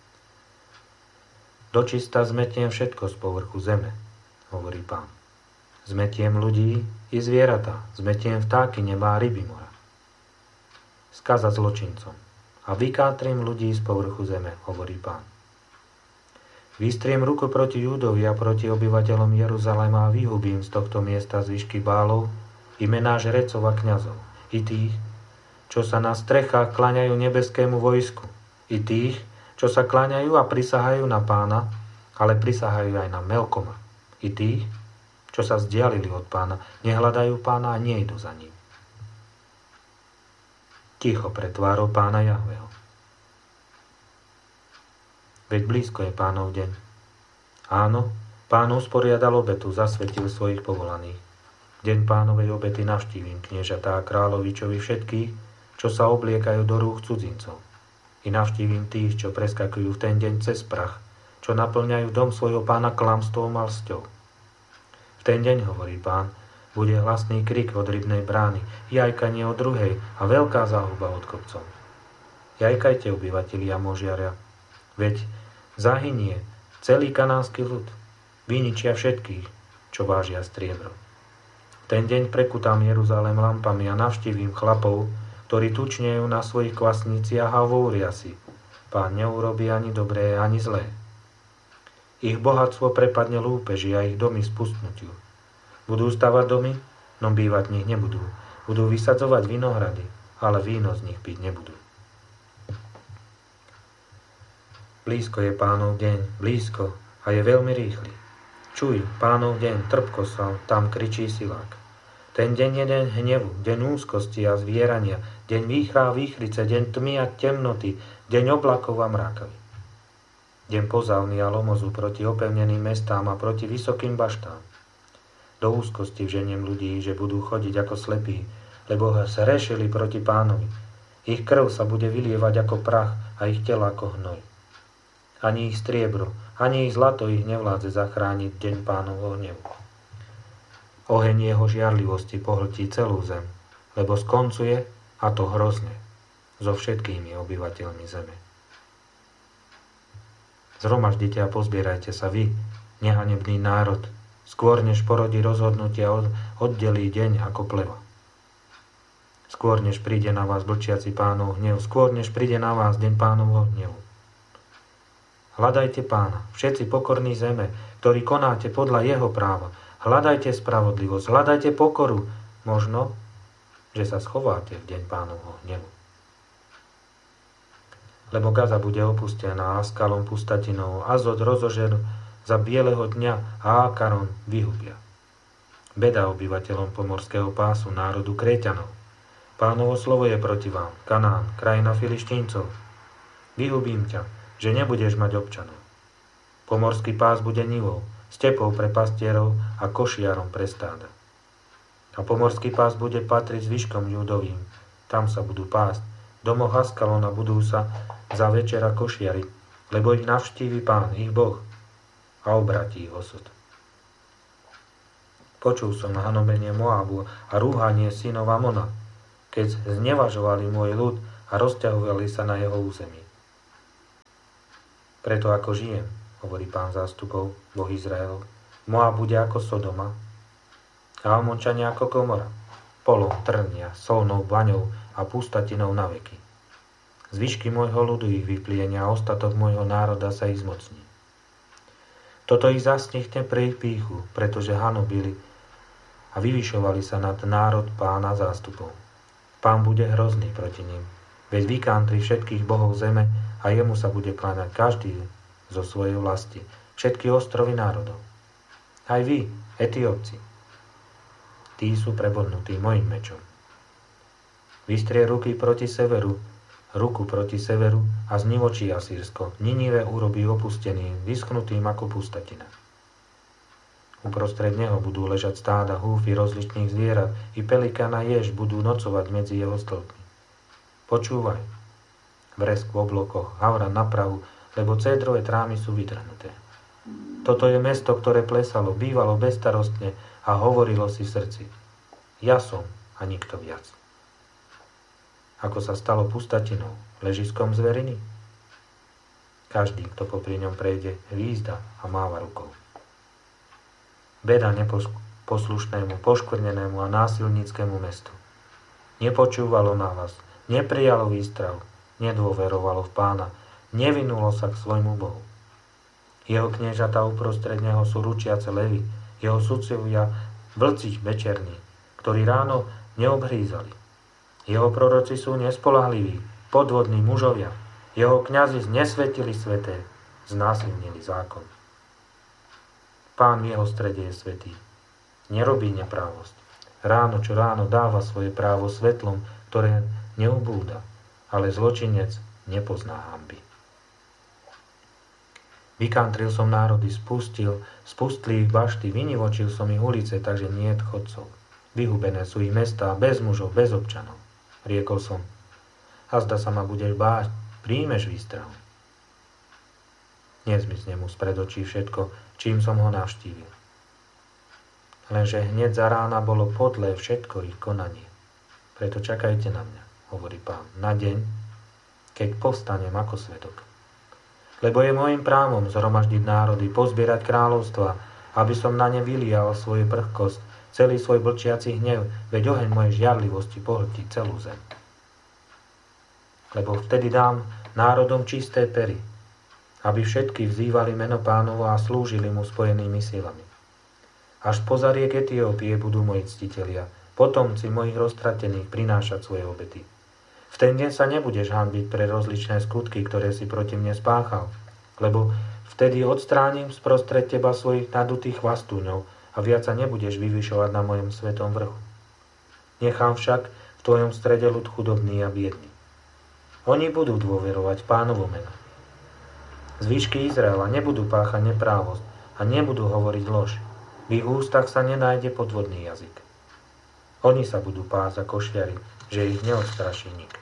Dočista zmetiem všetko z povrchu zeme, hovorí Pán. Zmetiem ľudí i zvieratá, zmetiem vtáky neba a ryby mora. Skaza zločincom a vykátrím ľudí z povrchu zeme, hovorí Pán. Vystriem ruku proti Júdovi a proti obyvateľom Jeruzalema a vyhubím z tohto miesta zvyšky bálov, imená žrecov a kňazov, i tých, čo sa na strechách kláňajú nebeskému vojsku, i tých, čo sa kláňajú a prisahajú na Pána, ale prisahajú aj na Melkoma, i tých, čo sa vzdialili od Pána, nehľadajú Pána a nejdu za ním. Ticho pred tvárou Pána Jahveho. Veď blízko je Pánov deň. Áno, Pán usporiadal obetu, zasvetil svojich povolaných. Deň Pánovej obety navštívim kniežatá a kráľovičovi všetkých, čo sa obliekajú do rúch cudzincov. I navštívim tých, čo preskakujú v ten deň cez prach, čo naplňajú dom svojho Pána klamstvom a lsťou. V ten deň, hovorí Pán, bude hlasný krik od rybnej brány, jajkanie od druhej a veľká záhuba od kopcov. Jajkajte, obyvatelia Možiaria, veď zahynie celý kanánsky ľud, vyničia všetkých, čo vážia striebro. V ten deň prekutám Jeruzalém lampami a navštívim chlapov, ktorí tučnejú na svojich kvasniciach a hovoria si, Pán neurobí ani dobré, ani zlé. Ich bohatstvo prepadne lúpeži a ich domy spustnutiu. Budú stavať domy, no bývať v nich nebudú. Budú vysadzovať vinohrady, ale víno z nich piť nebudú. Blízko je Pánov deň, blízko a je veľmi rýchly. Čuj, Pánov deň, trpko sa, tam kričí silák. Ten deň je deň hnevu, deň úzkosti a zvierania, deň výchra a výchrice, deň tmy a temnoty, deň oblakov a mrákavy. Deň pozávny a lomozu proti opevneným mestám a proti vysokým baštám. Do úzkosti vženiem ľudí, že budú chodiť ako slepí, lebo zhrešili proti Pánovi. Ich krv sa bude vylievať ako prach a ich tela ako hnoj. Ani ich striebro, ani ich zlato ich nevládze zachrániť deň Pánovho hnevu. Oheň jeho žiarlivosti pohltí celú zem, lebo skoncuje, a to hrozne, so všetkými obyvateľmi zeme. Zhromaždite a pozbierajte sa vy, nehanebný národ, skôr než porodí rozhodnutia oddelí deň ako pleva. Skôr než príde na vás blčiaci Pánov hnev, skôr než príde na vás deň Pánovho hnevu. Hľadajte Pána, všetci pokorní zeme, ktorí konáte podľa jeho práva. Hľadajte spravodlivosť, hľadajte pokoru. Možno, že sa schováte v deň Pánovho hnevu. Lebo Gaza bude opustená Askalom pustatinou, Azod rozožer za bieleho dňa a Akaron vyhubia. Beda obyvateľom pomorského pásu, národu Kréťanov. Pánovo slovo je proti vám, Kanán, krajina Filištíncov. Vyhubím ťa, že nebudeš mať občanov. Pomorský pás bude nivou, stepou pre pastierov a košiarom pre stáda. A pomorský pás bude patriť zvyškom ľudovým, tam sa budú pásť, domoch Askalona budú sa za večera košiari, lebo ich navštívi Pán, ich Boh, a obratí ich osud. Počul som hanobenie Moabu a rúhanie synov Amona, keď znevažovali môj ľud a rozťahovali sa na jeho území. Preto ako žijem, hovorí Pán zástupov, Boh Izraelov, Moab bude ako Sodoma a Amončania ako Gomora, polom trnia, solnou baňou a pustatinou na veky. Zvyšky môjho ľudu ich vyplienia a ostatok môjho národa sa ich zmocní. Toto ich zasnechne pre ich pýchu, pretože hanobili a vyvyšovali sa nad národ Pána zástupov. Pán bude hrozný proti ním, veď vykantri všetkých bohov zeme a jemu sa bude kláňať každý zo svojej vlasti, všetky ostrovy národov. Aj vy, Etiópci, tí sú prebodnutí mojim mečom. Vystrie ruky proti severu, ruku proti severu a znivočí Asýrsko. Ninive urobí opusteným, vyschnutým ako pustatina. Uprostred neho budú ležať stáda húfy rozličných zvierat, i pelikán a jež budú nocovať medzi jeho stĺpmi. Počúvaj, vresk v oblokoch, havran na prahu, lebo cédrové trámy sú vytrhnuté. Toto je mesto, ktoré plesalo, bývalo bezstarostne a hovorilo si v srdci: ja som a nikto viac. Ako sa stalo pustatinou, ležiskom zveriny? Každý, kto popri ňom prejde, hvízda a máva rukou. Beda neposlušnému, poškvrnenému a násilníckému mestu. Nepočúvalo nahlas, neprijalo výstrahu, nedôverovalo v Pána, nevinulo sa k svojmu Bohu. Jeho kniežatá uprostred neho sú ručiace levy, jeho sudcovia vlci večerní, ktorí ráno neobhrízali. Jeho proroci sú nespolahliví, podvodní mužovia. Jeho kňazi znesvetili sveté, znásilnili zákon. Pán v jeho strede je svätý. Nerobí neprávosť. Ráno čo ráno dáva svoje právo svetlom, ktoré neubúda, ale zločinec nepozná hanby. Vykantril som národy, spustil, spustlí ich bašty, vynivočil som ich ulice, takže niet chodcov. Vyhubené sú ich mestá, bez mužov, bez občanov. Riekol som: azda sa ma budeš báť, príjmeš výstrahu. Nezmizne mu spred očí všetko, čím som ho navštívil. Lenže hneď za rána bolo podlé všetko ich konanie. Preto čakajte na mňa, hovorí Pán, na deň, keď povstanem ako svedok. Lebo je môjim právom zhromaždiť národy, pozbierať kráľovstva, aby som na ne vylial svoju prchkosť, celý svoj blčiaci hnev, veď oheň mojej žiarlivosti pohltí celú zem. Lebo vtedy dám národom čisté pery, aby všetky vzývali meno Pánovo a slúžili mu spojenými silami. Až po zariek Etiópie budú moji ctitelia, potomci mojich roztratených prinášať svoje obety. V ten deň sa nebudeš hanbiť pre rozličné skutky, ktoré si proti mne spáchal, lebo vtedy odstránim sprostred teba svojich nadutých chvastúňov a viac sa nebudeš vyvyšovať na mojom svetom vrchu. Nechám však v tvojom strede ľud chudobný a biedný. Oni budú dôverovať Pánovu meno. Zvyšky Izraela nebudú páchať neprávosť a nebudú hovoriť lož. V ich ústach sa nenájde podvodný jazyk. Oni sa budú pásť ako šľari, že ich neodstraší nik.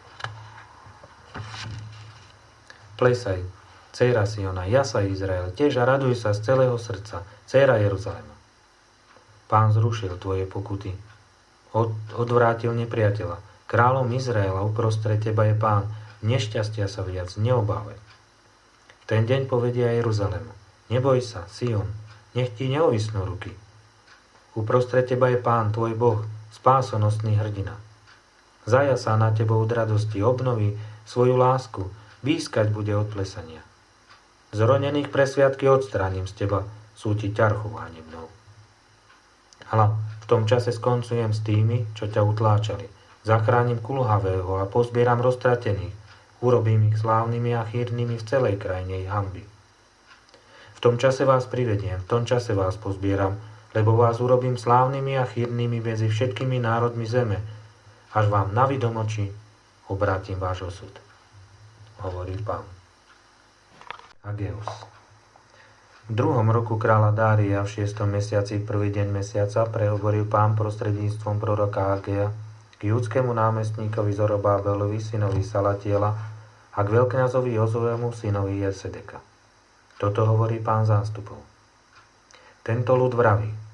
Plesaj, dcéra Siona, jasaj Izrael, tiež a raduj sa z celého srdca, dcéra Jeruzalema. Pán zrušil tvoje pokuty, Od, odvrátil nepriateľa. Kráľom Izraela uprostred teba je Pán, nešťastia sa viac neobávaj. Ten deň povedia Jeruzalému: neboj sa, Sion, nech ti neovisnú ruky. Uprostred teba je Pán, tvoj Boh, spásonosný hrdina. Zajasá na tebou od radosti, obnoví svoju lásku, výskať bude od plesania. Zronených pre sviatky odstránim z teba, sú ti ťarchou hanebnou. Hľa, v tom čase skoncujem s tými, čo ťa utláčali. Zachránim kulhavého a pozbieram roztratených. Urobím ich slávnymi a chýrnymi v celej krajine ich hanby. V tom čase vás privediem, v tom čase vás pozbieram, lebo vás urobím slávnymi a chýrnymi medzi všetkými národmi zeme, až vám na vidom oči obrátim váš osud, hovorí Pán. Ageus. V druhom roku kráľa Dária v šiestom mesiaci prvý deň mesiaca prehovoril Pán prostredníctvom proroka Agea k judskému námestníkovi Zorobábelovi, synovi Salatiela, a k veľkňazovi Jozuému, synovi Jesedeka. Toto hovorí Pán zástupov. Tento ľud vraví: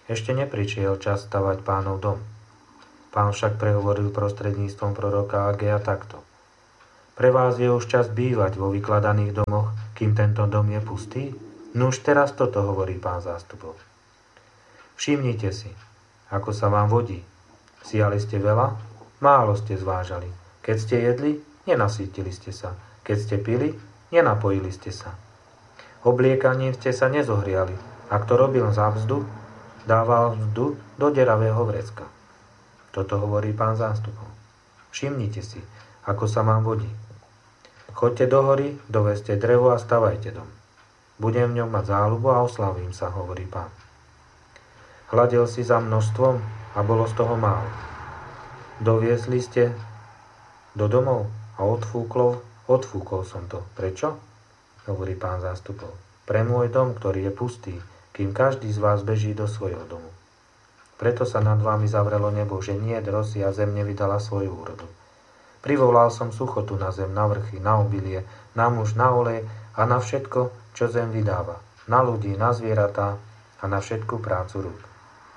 Ešte neprišiel čas stavať Pánov dom. Pán však prehovoril prostredníctvom proroka Agea takto. Pre vás je už čas bývať vo vykladaných domoch, kým tento dom je pustý? No už teraz toto hovorí Pán zástupov. Všimnite si, ako sa vám vodí. Siali ste veľa, málo ste zvážali. Keď ste jedli, nenasýtili ste sa. Keď ste pili, nenapojili ste sa. Obliekaním ste sa nezohriali. A kto robil za mzdu, dával mzdu do deravého vrecka. Toto hovorí Pán zástupov. Všimnite si, ako sa vám vodí. Choďte do hory, dovezte drevo a stavajte dom. Budem v ňom mať záľubu a oslavím sa, hovorí Pán. Hľadel si za množstvom a bolo z toho málo. Doviezli ste do domov a odfúkol, odfúkol som to. Prečo? Hovorí Pán zástupov. Pre môj dom, ktorý je pustý, kým každý z vás beží do svojho domu. Preto sa nad vámi zavrelo nebo, že nie rosy a zem nevydala svoju úrodu. Privolal som suchotu na zem, na vrchy, na obilie, na muž, na olej a na všetko, čo zem vydáva. Na ľudí, na zvieratá a na všetku prácu rúk.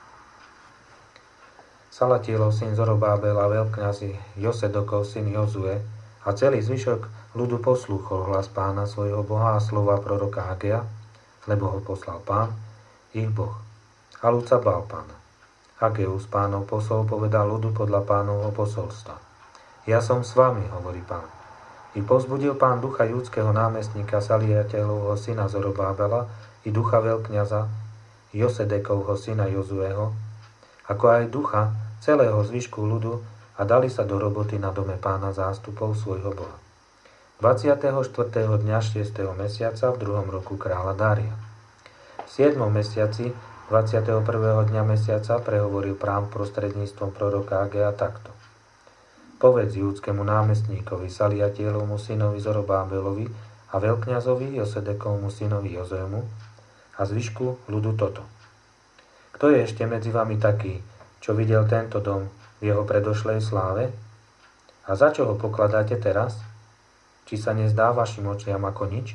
Salatielov syn Zorobábel a veľkňazi Josedokov syn Jozue a celý zvyšok ľudu poslúchol hlas Pána svojho Boha a slova proroka Agea, lebo ho poslal Pán, ich Boh. A ľud sa bál Pána. Ageus, Pánov posol, povedal ľudu podľa Pánovho posolstva. Ja som s vami, hovorí Pán. I povzbudil Pán ducha júdskeho námestníka Saliateľovho syna Zorobábela i ducha veľkňaza Josedekovho syna Jozueho, ako aj ducha celého zvyšku ľudu a dali sa do roboty na dome Pána zástupov svojho Boha. dvadsiateho štvrtého dňa šiesteho mesiaca v druhom roku kráľa Dária. V siedmom mesiaci dvadsiateho prvého dňa mesiaca prehovoril Pán prostredníctvom proroka Agea takto. Povedz júdskému námestníkovi Saliatielovmu synovi Zorobábelovi a veľkňazovi Josedekovmu synovi Jozému a zvyšku ľudu toto. Kto je ešte medzi vami taký, čo videl tento dom v jeho predošlej sláve? A za čo ho pokladáte teraz? Či sa nezdá vašim očiam ako nič?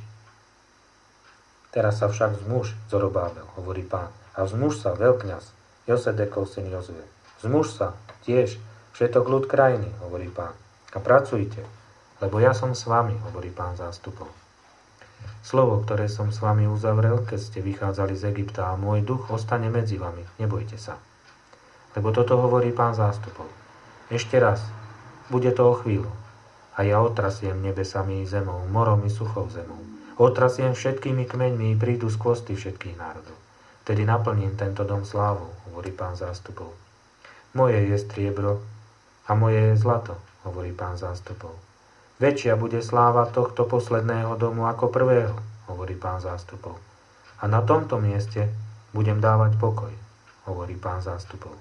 Teraz sa však vzmuž, Zorobábel, hovorí Pán, a vzmuž sa, veľkňaz, Josedekov syn Jozue. Vzmuž sa, tiež, všetok ľud krajiny, hovorí Pán, a pracujte, lebo ja som s vami, hovorí Pán zástupov. Slovo, ktoré som s vami uzavrel, keď ste vychádzali z Egypta, a môj duch ostane medzi vami, nebojte sa. Lebo toto hovorí Pán zástupov. Ešte raz, bude to o chvíľu, a ja otrasiem nebesami i zemou, morom i suchou zemou. Otrasiem všetkými kmeňmi i prídu skvosty všetkých národov. Vtedy naplním tento dom slávou, hovorí Pán zástupov. Moje je striebro a moje je zlato, hovorí Pán zástupov. Väčšia bude sláva tohto posledného domu ako prvého, hovorí Pán zástupov. A na tomto mieste budem dávať pokoj, hovorí Pán zástupov.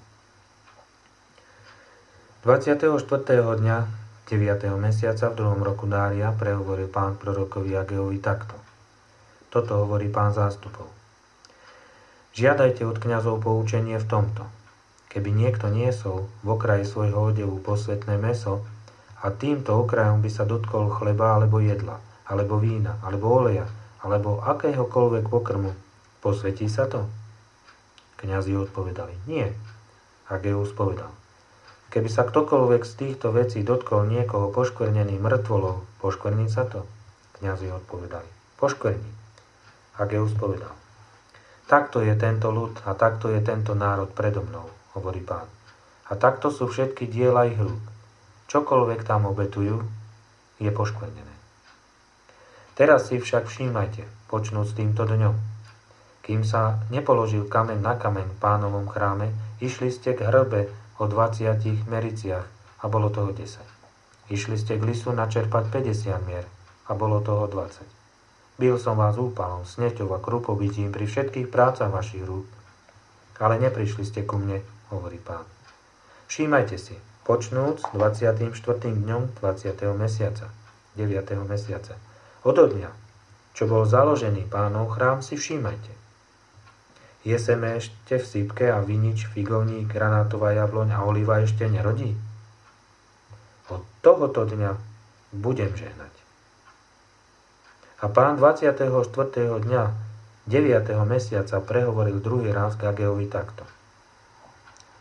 dvadsiateho štvrtého dňa deviateho mesiaca v druhom roku Dária prehovoril Pán prorokovi Ageovi takto. Toto hovorí Pán zástupov. Žiadajte od kňazov poučenie v tomto. Keby niekto niesol v okraji svojho odevu posvätné mäso a týmto okrajom by sa dotkol chleba alebo jedla, alebo vína, alebo oleja, alebo akéhokoľvek pokrmu, posvetí sa to? Kňazi odpovedali, nie. Ageus povedal, keby sa ktokoľvek z týchto vecí dotkol niekoho poškvrnený mŕtvolou, poškvrní sa to? Kňazi odpovedali, poškvrní. Ageus povedal, takto je tento ľud a takto je tento národ predo mnou, hovorí Pán. A takto sú všetky diela ich rúk. Čokoľvek tam obetujú, je poškvrnené. Teraz si však všímajte, počnúť s týmto dňom. Kým sa nepoložil kameň na kameň v Pánovom chráme, išli ste k hrbe o dvadsiatich mericiach a bolo toho desať. Išli ste k lisu načerpať päťdesiat mier a bolo toho dvadsať. Bil som vás úpalom, sneťou a krupobytím pri všetkých prácach vašich rúk, ale neprišli ste ku mne, hovorí Pán. Všímajte si, počnúc dvadsiatym štvrtým dňom dvadsiateho mesiaca, deviateho mesiaca. Odo dňa, čo bol založený Pánov chrám, si všímajte. Je seme ešte v sypke a vinič, figovník, granátová jabloň a oliva ešte nerodí? Od tohoto dňa budem žehnať. A Pán dvadsiateho štvrtého dňa deviateho mesiaca prehovoril druhý raz k Ageovi takto.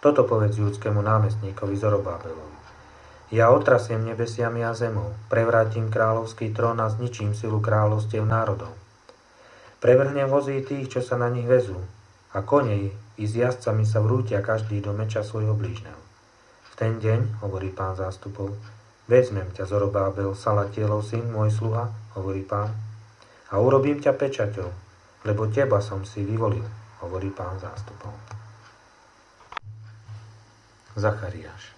Toto povedz júdskému námestníkovi Zorobábelovi. Ja otrasiem nebesiami a zemou, prevrátim kráľovský trón a zničím silu kráľovstiev národov. Prevrhnem vozy tých, čo sa na nich vezú, a konej i s jazdcami sa vrútia každý do meča svojho blížneho. V ten deň, hovorí Pán zástupov, vezmem ťa, Zorobábel, Salatielov syn, môj sluha, hovorí Pán, a urobím ťa pečaťou, lebo teba som si vyvolil, hovorí Pán zástupov. Zachariáš.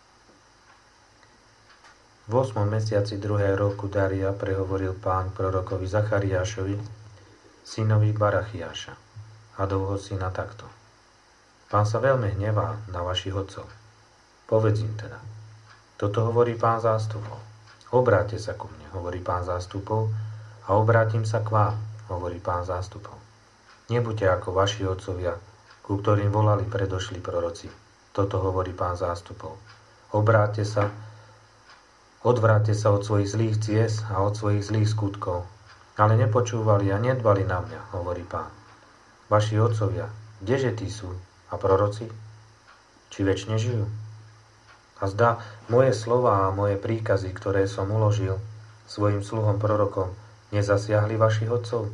V ôsmom mesiaci druhého roku Daria prehovoril Pán prorokovi Zachariášovi, synovi Barachiáša, Adovho syna, takto. Pán sa veľmi hnevá na vašich otcov. Povedz im teda. Toto hovorí Pán zástupov. Obráťte sa ku mne, hovorí Pán zástupov, a obrátim sa k vám, hovorí Pán zástupov. Nebuďte ako vaši otcovia, ku ktorým volali predošli proroci. Toto hovorí Pán zástupov. Obráťte sa, odvráťte sa od svojich zlých ciest a od svojich zlých skutkov. Ale nepočúvali a nedbali na mňa, hovorí Pán. Vaši otcovia, kdeže tí sú? A proroci? Či večne žijú? A zdá, moje slová a moje príkazy, ktoré som uložil svojim sluhom prorokom, nezasiahli vašich otcov?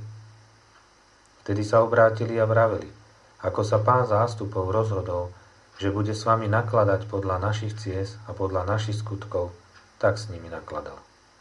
Vtedy sa obrátili a vraveli, ako sa Pán zástupov rozhodol, že bude s vami nakladať podľa našich ciest a podľa našich skutkov, tak s nimi nakladal.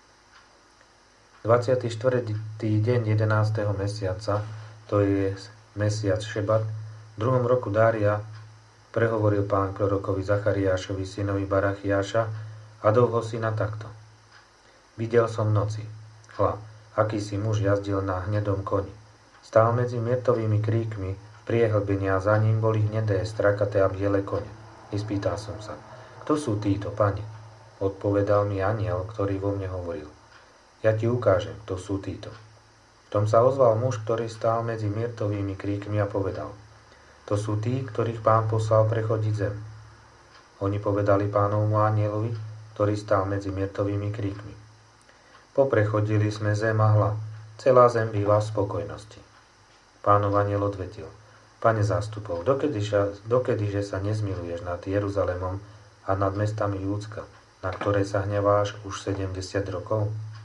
dvadsiaty štvrtý deň jedenásteho mesiaca, to je mesiac Šebat, v druhom roku Dária, prehovoril Pán prorokovi Zachariášovi, synovi Barachiáša, Adovho syna, takto. Videl som v noci, hľa, akýsi muž jazdil na hnedom koni. Stál medzi myrtovými kríkmi v priehlbení a za ním boli hnedé, strakaté a biele kone. Ispýtal som sa, kto sú títo, Pane? Odpovedal mi anjel, ktorý vo mne hovoril. Ja ti ukážem, kto sú títo. V tom sa ozval muž, ktorý stál medzi myrtovými kríkmi a povedal, to sú tí, ktorých Pán poslal prechodiť zem. Oni povedali Pánovmu anjelovi, ktorý stál medzi myrtovými kríkmi. Poprechodili sme zem a hľa, celá zem býva v spokojnosti. Pánov anjel odvetil, Pane zástupov, dokedy, dokedyže sa nezmiluješ nad Jeruzalemom a nad mestami Júdska, na ktoré sa hneváš už sedemdesiat rokov?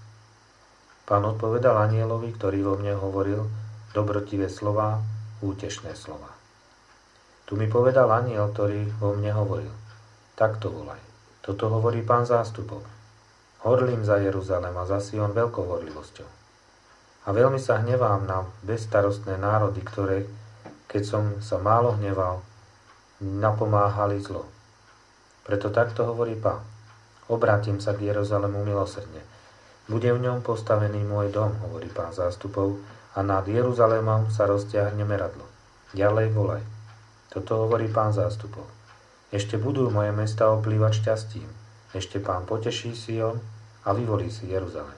Pán odpovedal anjelovi, ktorý vo mne hovoril, dobrotivé slová, útešné slová. Tu mi povedal anjel, ktorý vo mne hovoril, takto volaj. Toto hovorí Pán zástupov. Horlím za Jeruzalem a za Sion veľkou horlivosťou. A veľmi sa hnevám na bezstarostné národy, ktoré, keď som sa málo hneval, napomáhali zlo. Preto takto hovorí Pán. Obrátim sa k Jeruzalemu milosrdne. Bude v ňom postavený môj dom, hovorí Pán zástupov, a nad Jeruzalémom sa roztiahne meradlo. Ďalej volaj. Toto hovorí Pán zástupov. Ešte budú moje mesta oplývať šťastím. Ešte Pán poteší Sion a vyvolí si Jeruzalém.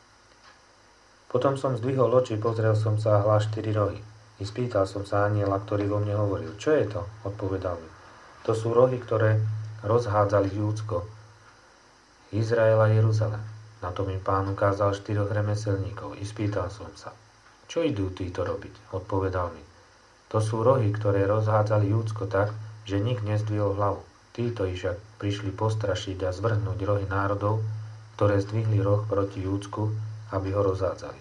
Potom som zdvihol oči, pozrel som sa a hľa štyri rohy. I spýtal som sa anjela, ktorý vo mne hovoril. Čo je to? Odpovedal mi. To sú rohy, ktoré rozhádzali Júdsko, Izrael a Jeruzalém. Na to mi Pán ukázal štyroch remeselníkov. I spýtal som sa. Čo idú títo robiť? Odpovedal mi. To sú rohy, ktoré rozhádzali Júdsko tak, že nik nezdvihol hlavu. Títo však prišli postrašiť a zvrhnúť rohy národov, ktoré zdvihli roh proti Júdsku, aby ho rozhádzali.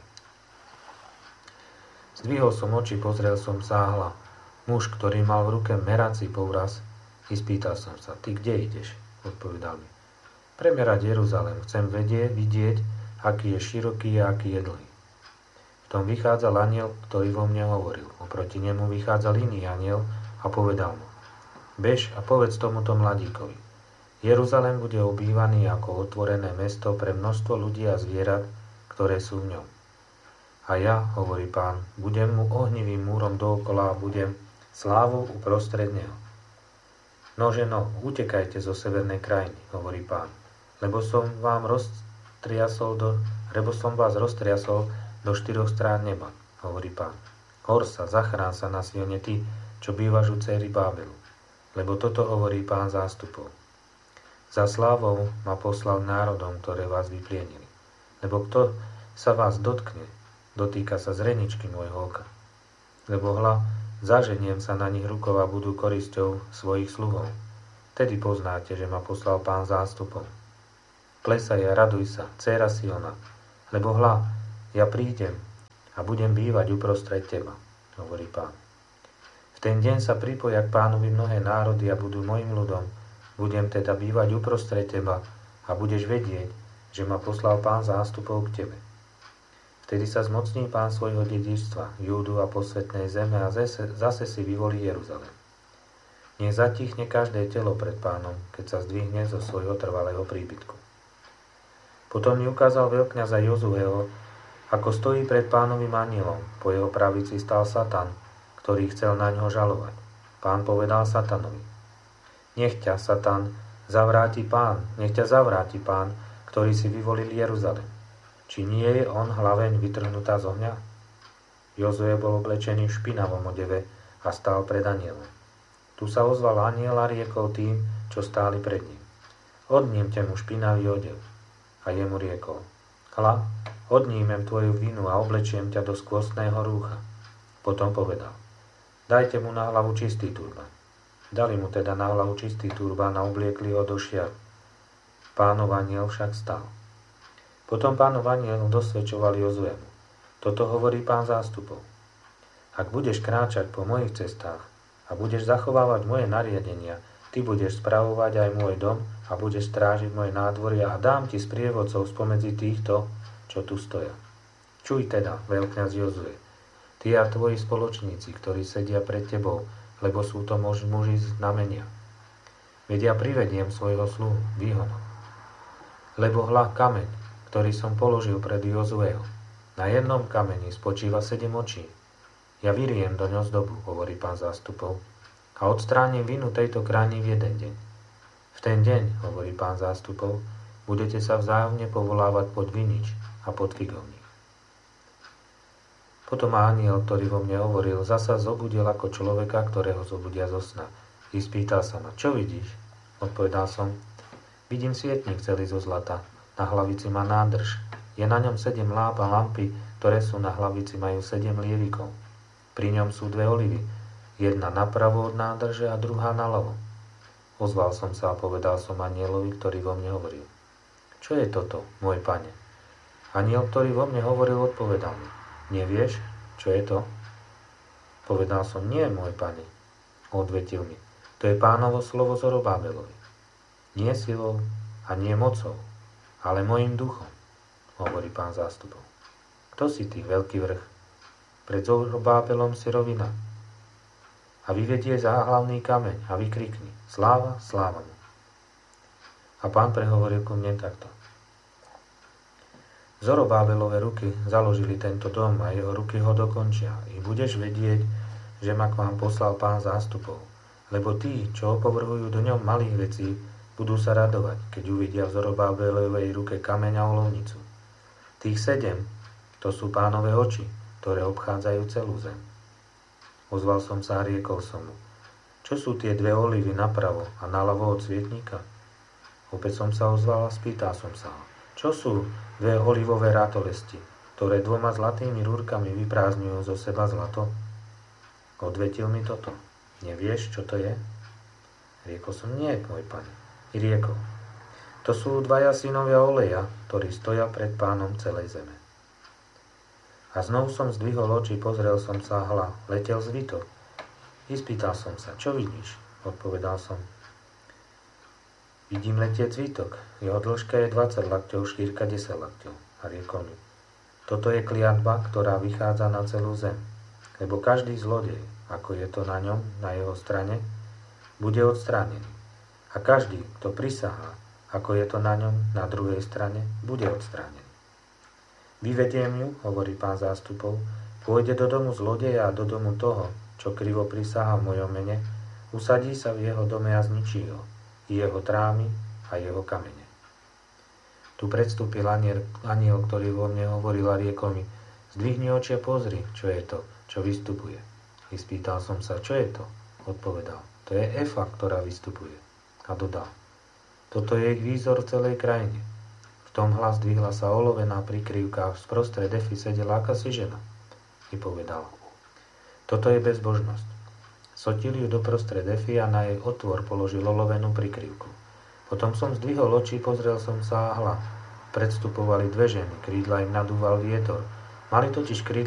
Zdvihol som oči, pozrel som sa a hľa. Muž, ktorý mal v ruke merací povraz, i spýtal som sa, ty kde ideš? Odpovedal mi. Premerať Jeruzalém, chcem vedieť, vidieť, aký je široký a aký je dlhý. V tom vychádzal anjel, ktorý vo mne hovoril. Oproti nemu vychádzal iný anjel a povedal mu, bež a povedz tomuto mladíkovi. Jeruzalém bude obývaný ako otvorené mesto pre množstvo ľudí a zvierat, ktoré sú v ňom. A ja, hovorí Pán, budem mu ohnivým múrom dookola a budem slávou uprostred neho. Nože no, utekajte zo severnej krajiny, hovorí Pán, lebo som vám roztriasol do, lebo som vás roztriasol do štyroch strán neba, hovorí Pán. Hor sa, zachrán sa na Sione ty, čo bývaš u céry Bábelu, lebo toto hovorí Pán zástupov. Za slávou ma poslal národom, ktoré vás vyplienili, lebo kto sa vás dotkne, dotýka sa zreničky môjho oka. Lebo hľa, zaženiem sa na nich rukou a budú korisťou svojich sluhov. Tedy poznáte, že ma poslal Pán zástupov. Plesaj a raduj sa, dcéra Siona, lebo hľa, ja prídem a budem bývať uprostred teba, hovorí Pán. V ten deň sa pripoja k Pánovi mnohé národy a budú mojim ľudom. Budem teda bývať uprostred teba a budeš vedieť, že ma poslal Pán zástupov k tebe. Vtedy sa zmocní Pán svojho dedičstva, Júdu a posvetnej zeme a zase, zase si vyvolí Jeruzalém. Nech zatichne každé telo pred Pánom, keď sa zdvihne zo svojho trvalého príbytku. Potom mi ukázal veľkňaza Jozueho, ako stojí pred Pánovým anielom. Po jeho pravici stál Satan, ktorý chcel na ňo žalovať. Pán povedal Satanovi: Nech ťa, Satan, zavráti Pán, nech ťa zavráti Pán, ktorý si vyvolil Jeruzalém. Či nie je on hlaveň vytrhnutá z ohňa? Jozue bol oblečený v špinavom odeve a stál pred anielom. Tu sa ozval aniel a riekol tým, čo stáli pred ním: Odnímte mu špinavý odev. A jemu riekol: Hľa, odnímem tvoju vinu a oblečiem ťa do skvostného rúcha. Potom povedal: Dajte mu na hlavu čistý turban. Dali mu teda na hlavu čistý turban a obliekli ho do šiat. Pánov aniel však stal. Potom Pánov aniel dosvedčoval Jozuemu: Toto hovorí Pán zástupov. Ak budeš kráčať po mojich cestách a budeš zachovávať moje nariadenia, ty budeš spravovať aj môj dom a budeš strážiť moje nádvoria a dám ti sprievodcov spomedzi týchto, čo tu stoja. Čuj teda, veľkňaz Jozue, ty a tvoji spoločníci, ktorí sedia pred tebou, lebo sú to muži znamenia. Veď ja privediem svojho sluhu, Výhona. Lebo hľa kameň, ktorý som položil pred Jozueho, na jednom kameni spočíva sedem očí. Ja vyriem do ňo zdobu, hovorí Pán zástupov, a odstránim vinu tejto krajiny v jeden deň. V ten deň, hovorí Pán zástupov, budete sa vzájomne povolávať pod vinič a pod figovník. Potom aniel, ktorý vo mne hovoril, zasa zobudil ako človeka, ktorého zobudia zo sna. I spýtal sa ma: Čo vidíš? Odpovedal som: Vidím svietnik celý zo zlata. Na hlavici má nádrž. Je na ňom sedem láp a lampy, ktoré sú na hlavici, majú sedem lievikov. Pri ňom sú dve olivy, jedna napravo od nádrže a druhá naľavo. Ozval som sa a povedal som anielovi, ktorý vo mne hovoril: Čo je toto, môj pane? Aniel, ktorý vo mne hovoril, odpovedal mi: Nevieš, čo je to? Povedal som: Nie, môj pane. Odvetil mi: To je Pánovo slovo Zorobábelovi. Nie silou a nie mocou, ale mojím duchom, hovorí Pán zástupov. Kto si ty, veľký vrch? Pred Zorobábelom si rovina. A vyvedie záhlavný kameň a vykrikni: Sláva, sláva mu. A Pán prehovoril ku mne takto: Zorobábelové ruky založili tento dom a jeho ruky ho dokončia. I budeš vedieť, že ma k vám poslal Pán zástupov, lebo tí, čo opovrhujú do ňom malých vecí, budú sa radovať, keď uvidia v Zorobábelovej ruke kameň a olovnicu. Tých sedem, to sú Pánove oči, ktoré obchádzajú celú zem. Ozval som sa a riekol som mu: Čo sú tie dve olivy napravo a naľavo od svietnika? Opäť som sa ozval a spýtal som sa ho: Čo sú dve olivové ratolesti, ktoré dvoma zlatými rúrkami vyprázdňujú zo seba zlato? Odvetil mi toto: Nevieš, čo to je? Riekol som: Nie, môj pane. I riekol: To sú dvaja synovia Oleja, ktorí stoja pred Pánom celej zeme. A znovu som zdvihol oči, pozrel som sa, hľa, letel zvitok. I spýtal som sa: Čo vidíš? Odpovedal som: Vidím letieť zvitok. Jeho dĺžka je dvadsať lakťov, šírka desať lakťov. A riekol mi: Toto je kliatba, ktorá vychádza na celú zem. Lebo každý zlodej, ako je to na ňom, na jeho strane, bude odstránený. A každý, kto prisahá, ako je to na ňom, na druhej strane, bude odstránený. Vyvediem ju, hovorí Pán zástupov, pôjde do domu zlodeja a do domu toho, čo krivo prisahá v mojom mene, usadí sa v jeho dome a zničí ho, i jeho trámy a jeho kamene. Tu predstúpil aniel, aniel, ktorý vo mne hovoril a riekol mi: Zdvihni oči a pozri, čo je to, čo vystupuje. I spýtal som sa: Čo je to? Odpovedal: To je Efa, ktorá vystupuje. A dodal: Toto je ich výzor v celej krajine. V tom hlas dvihla sa olovená prikryvka a sprostred Efy sedela akási žena. I povedala: Toto je bezbožnosť. Sotil ju doprostred Efy a na jej otvor položil olovenú prikryvku. Potom som zdvihol oči, pozrel som sa a hľa. Predstupovali dve ženy, krídla im nadúval vietor. Mali totiž krídla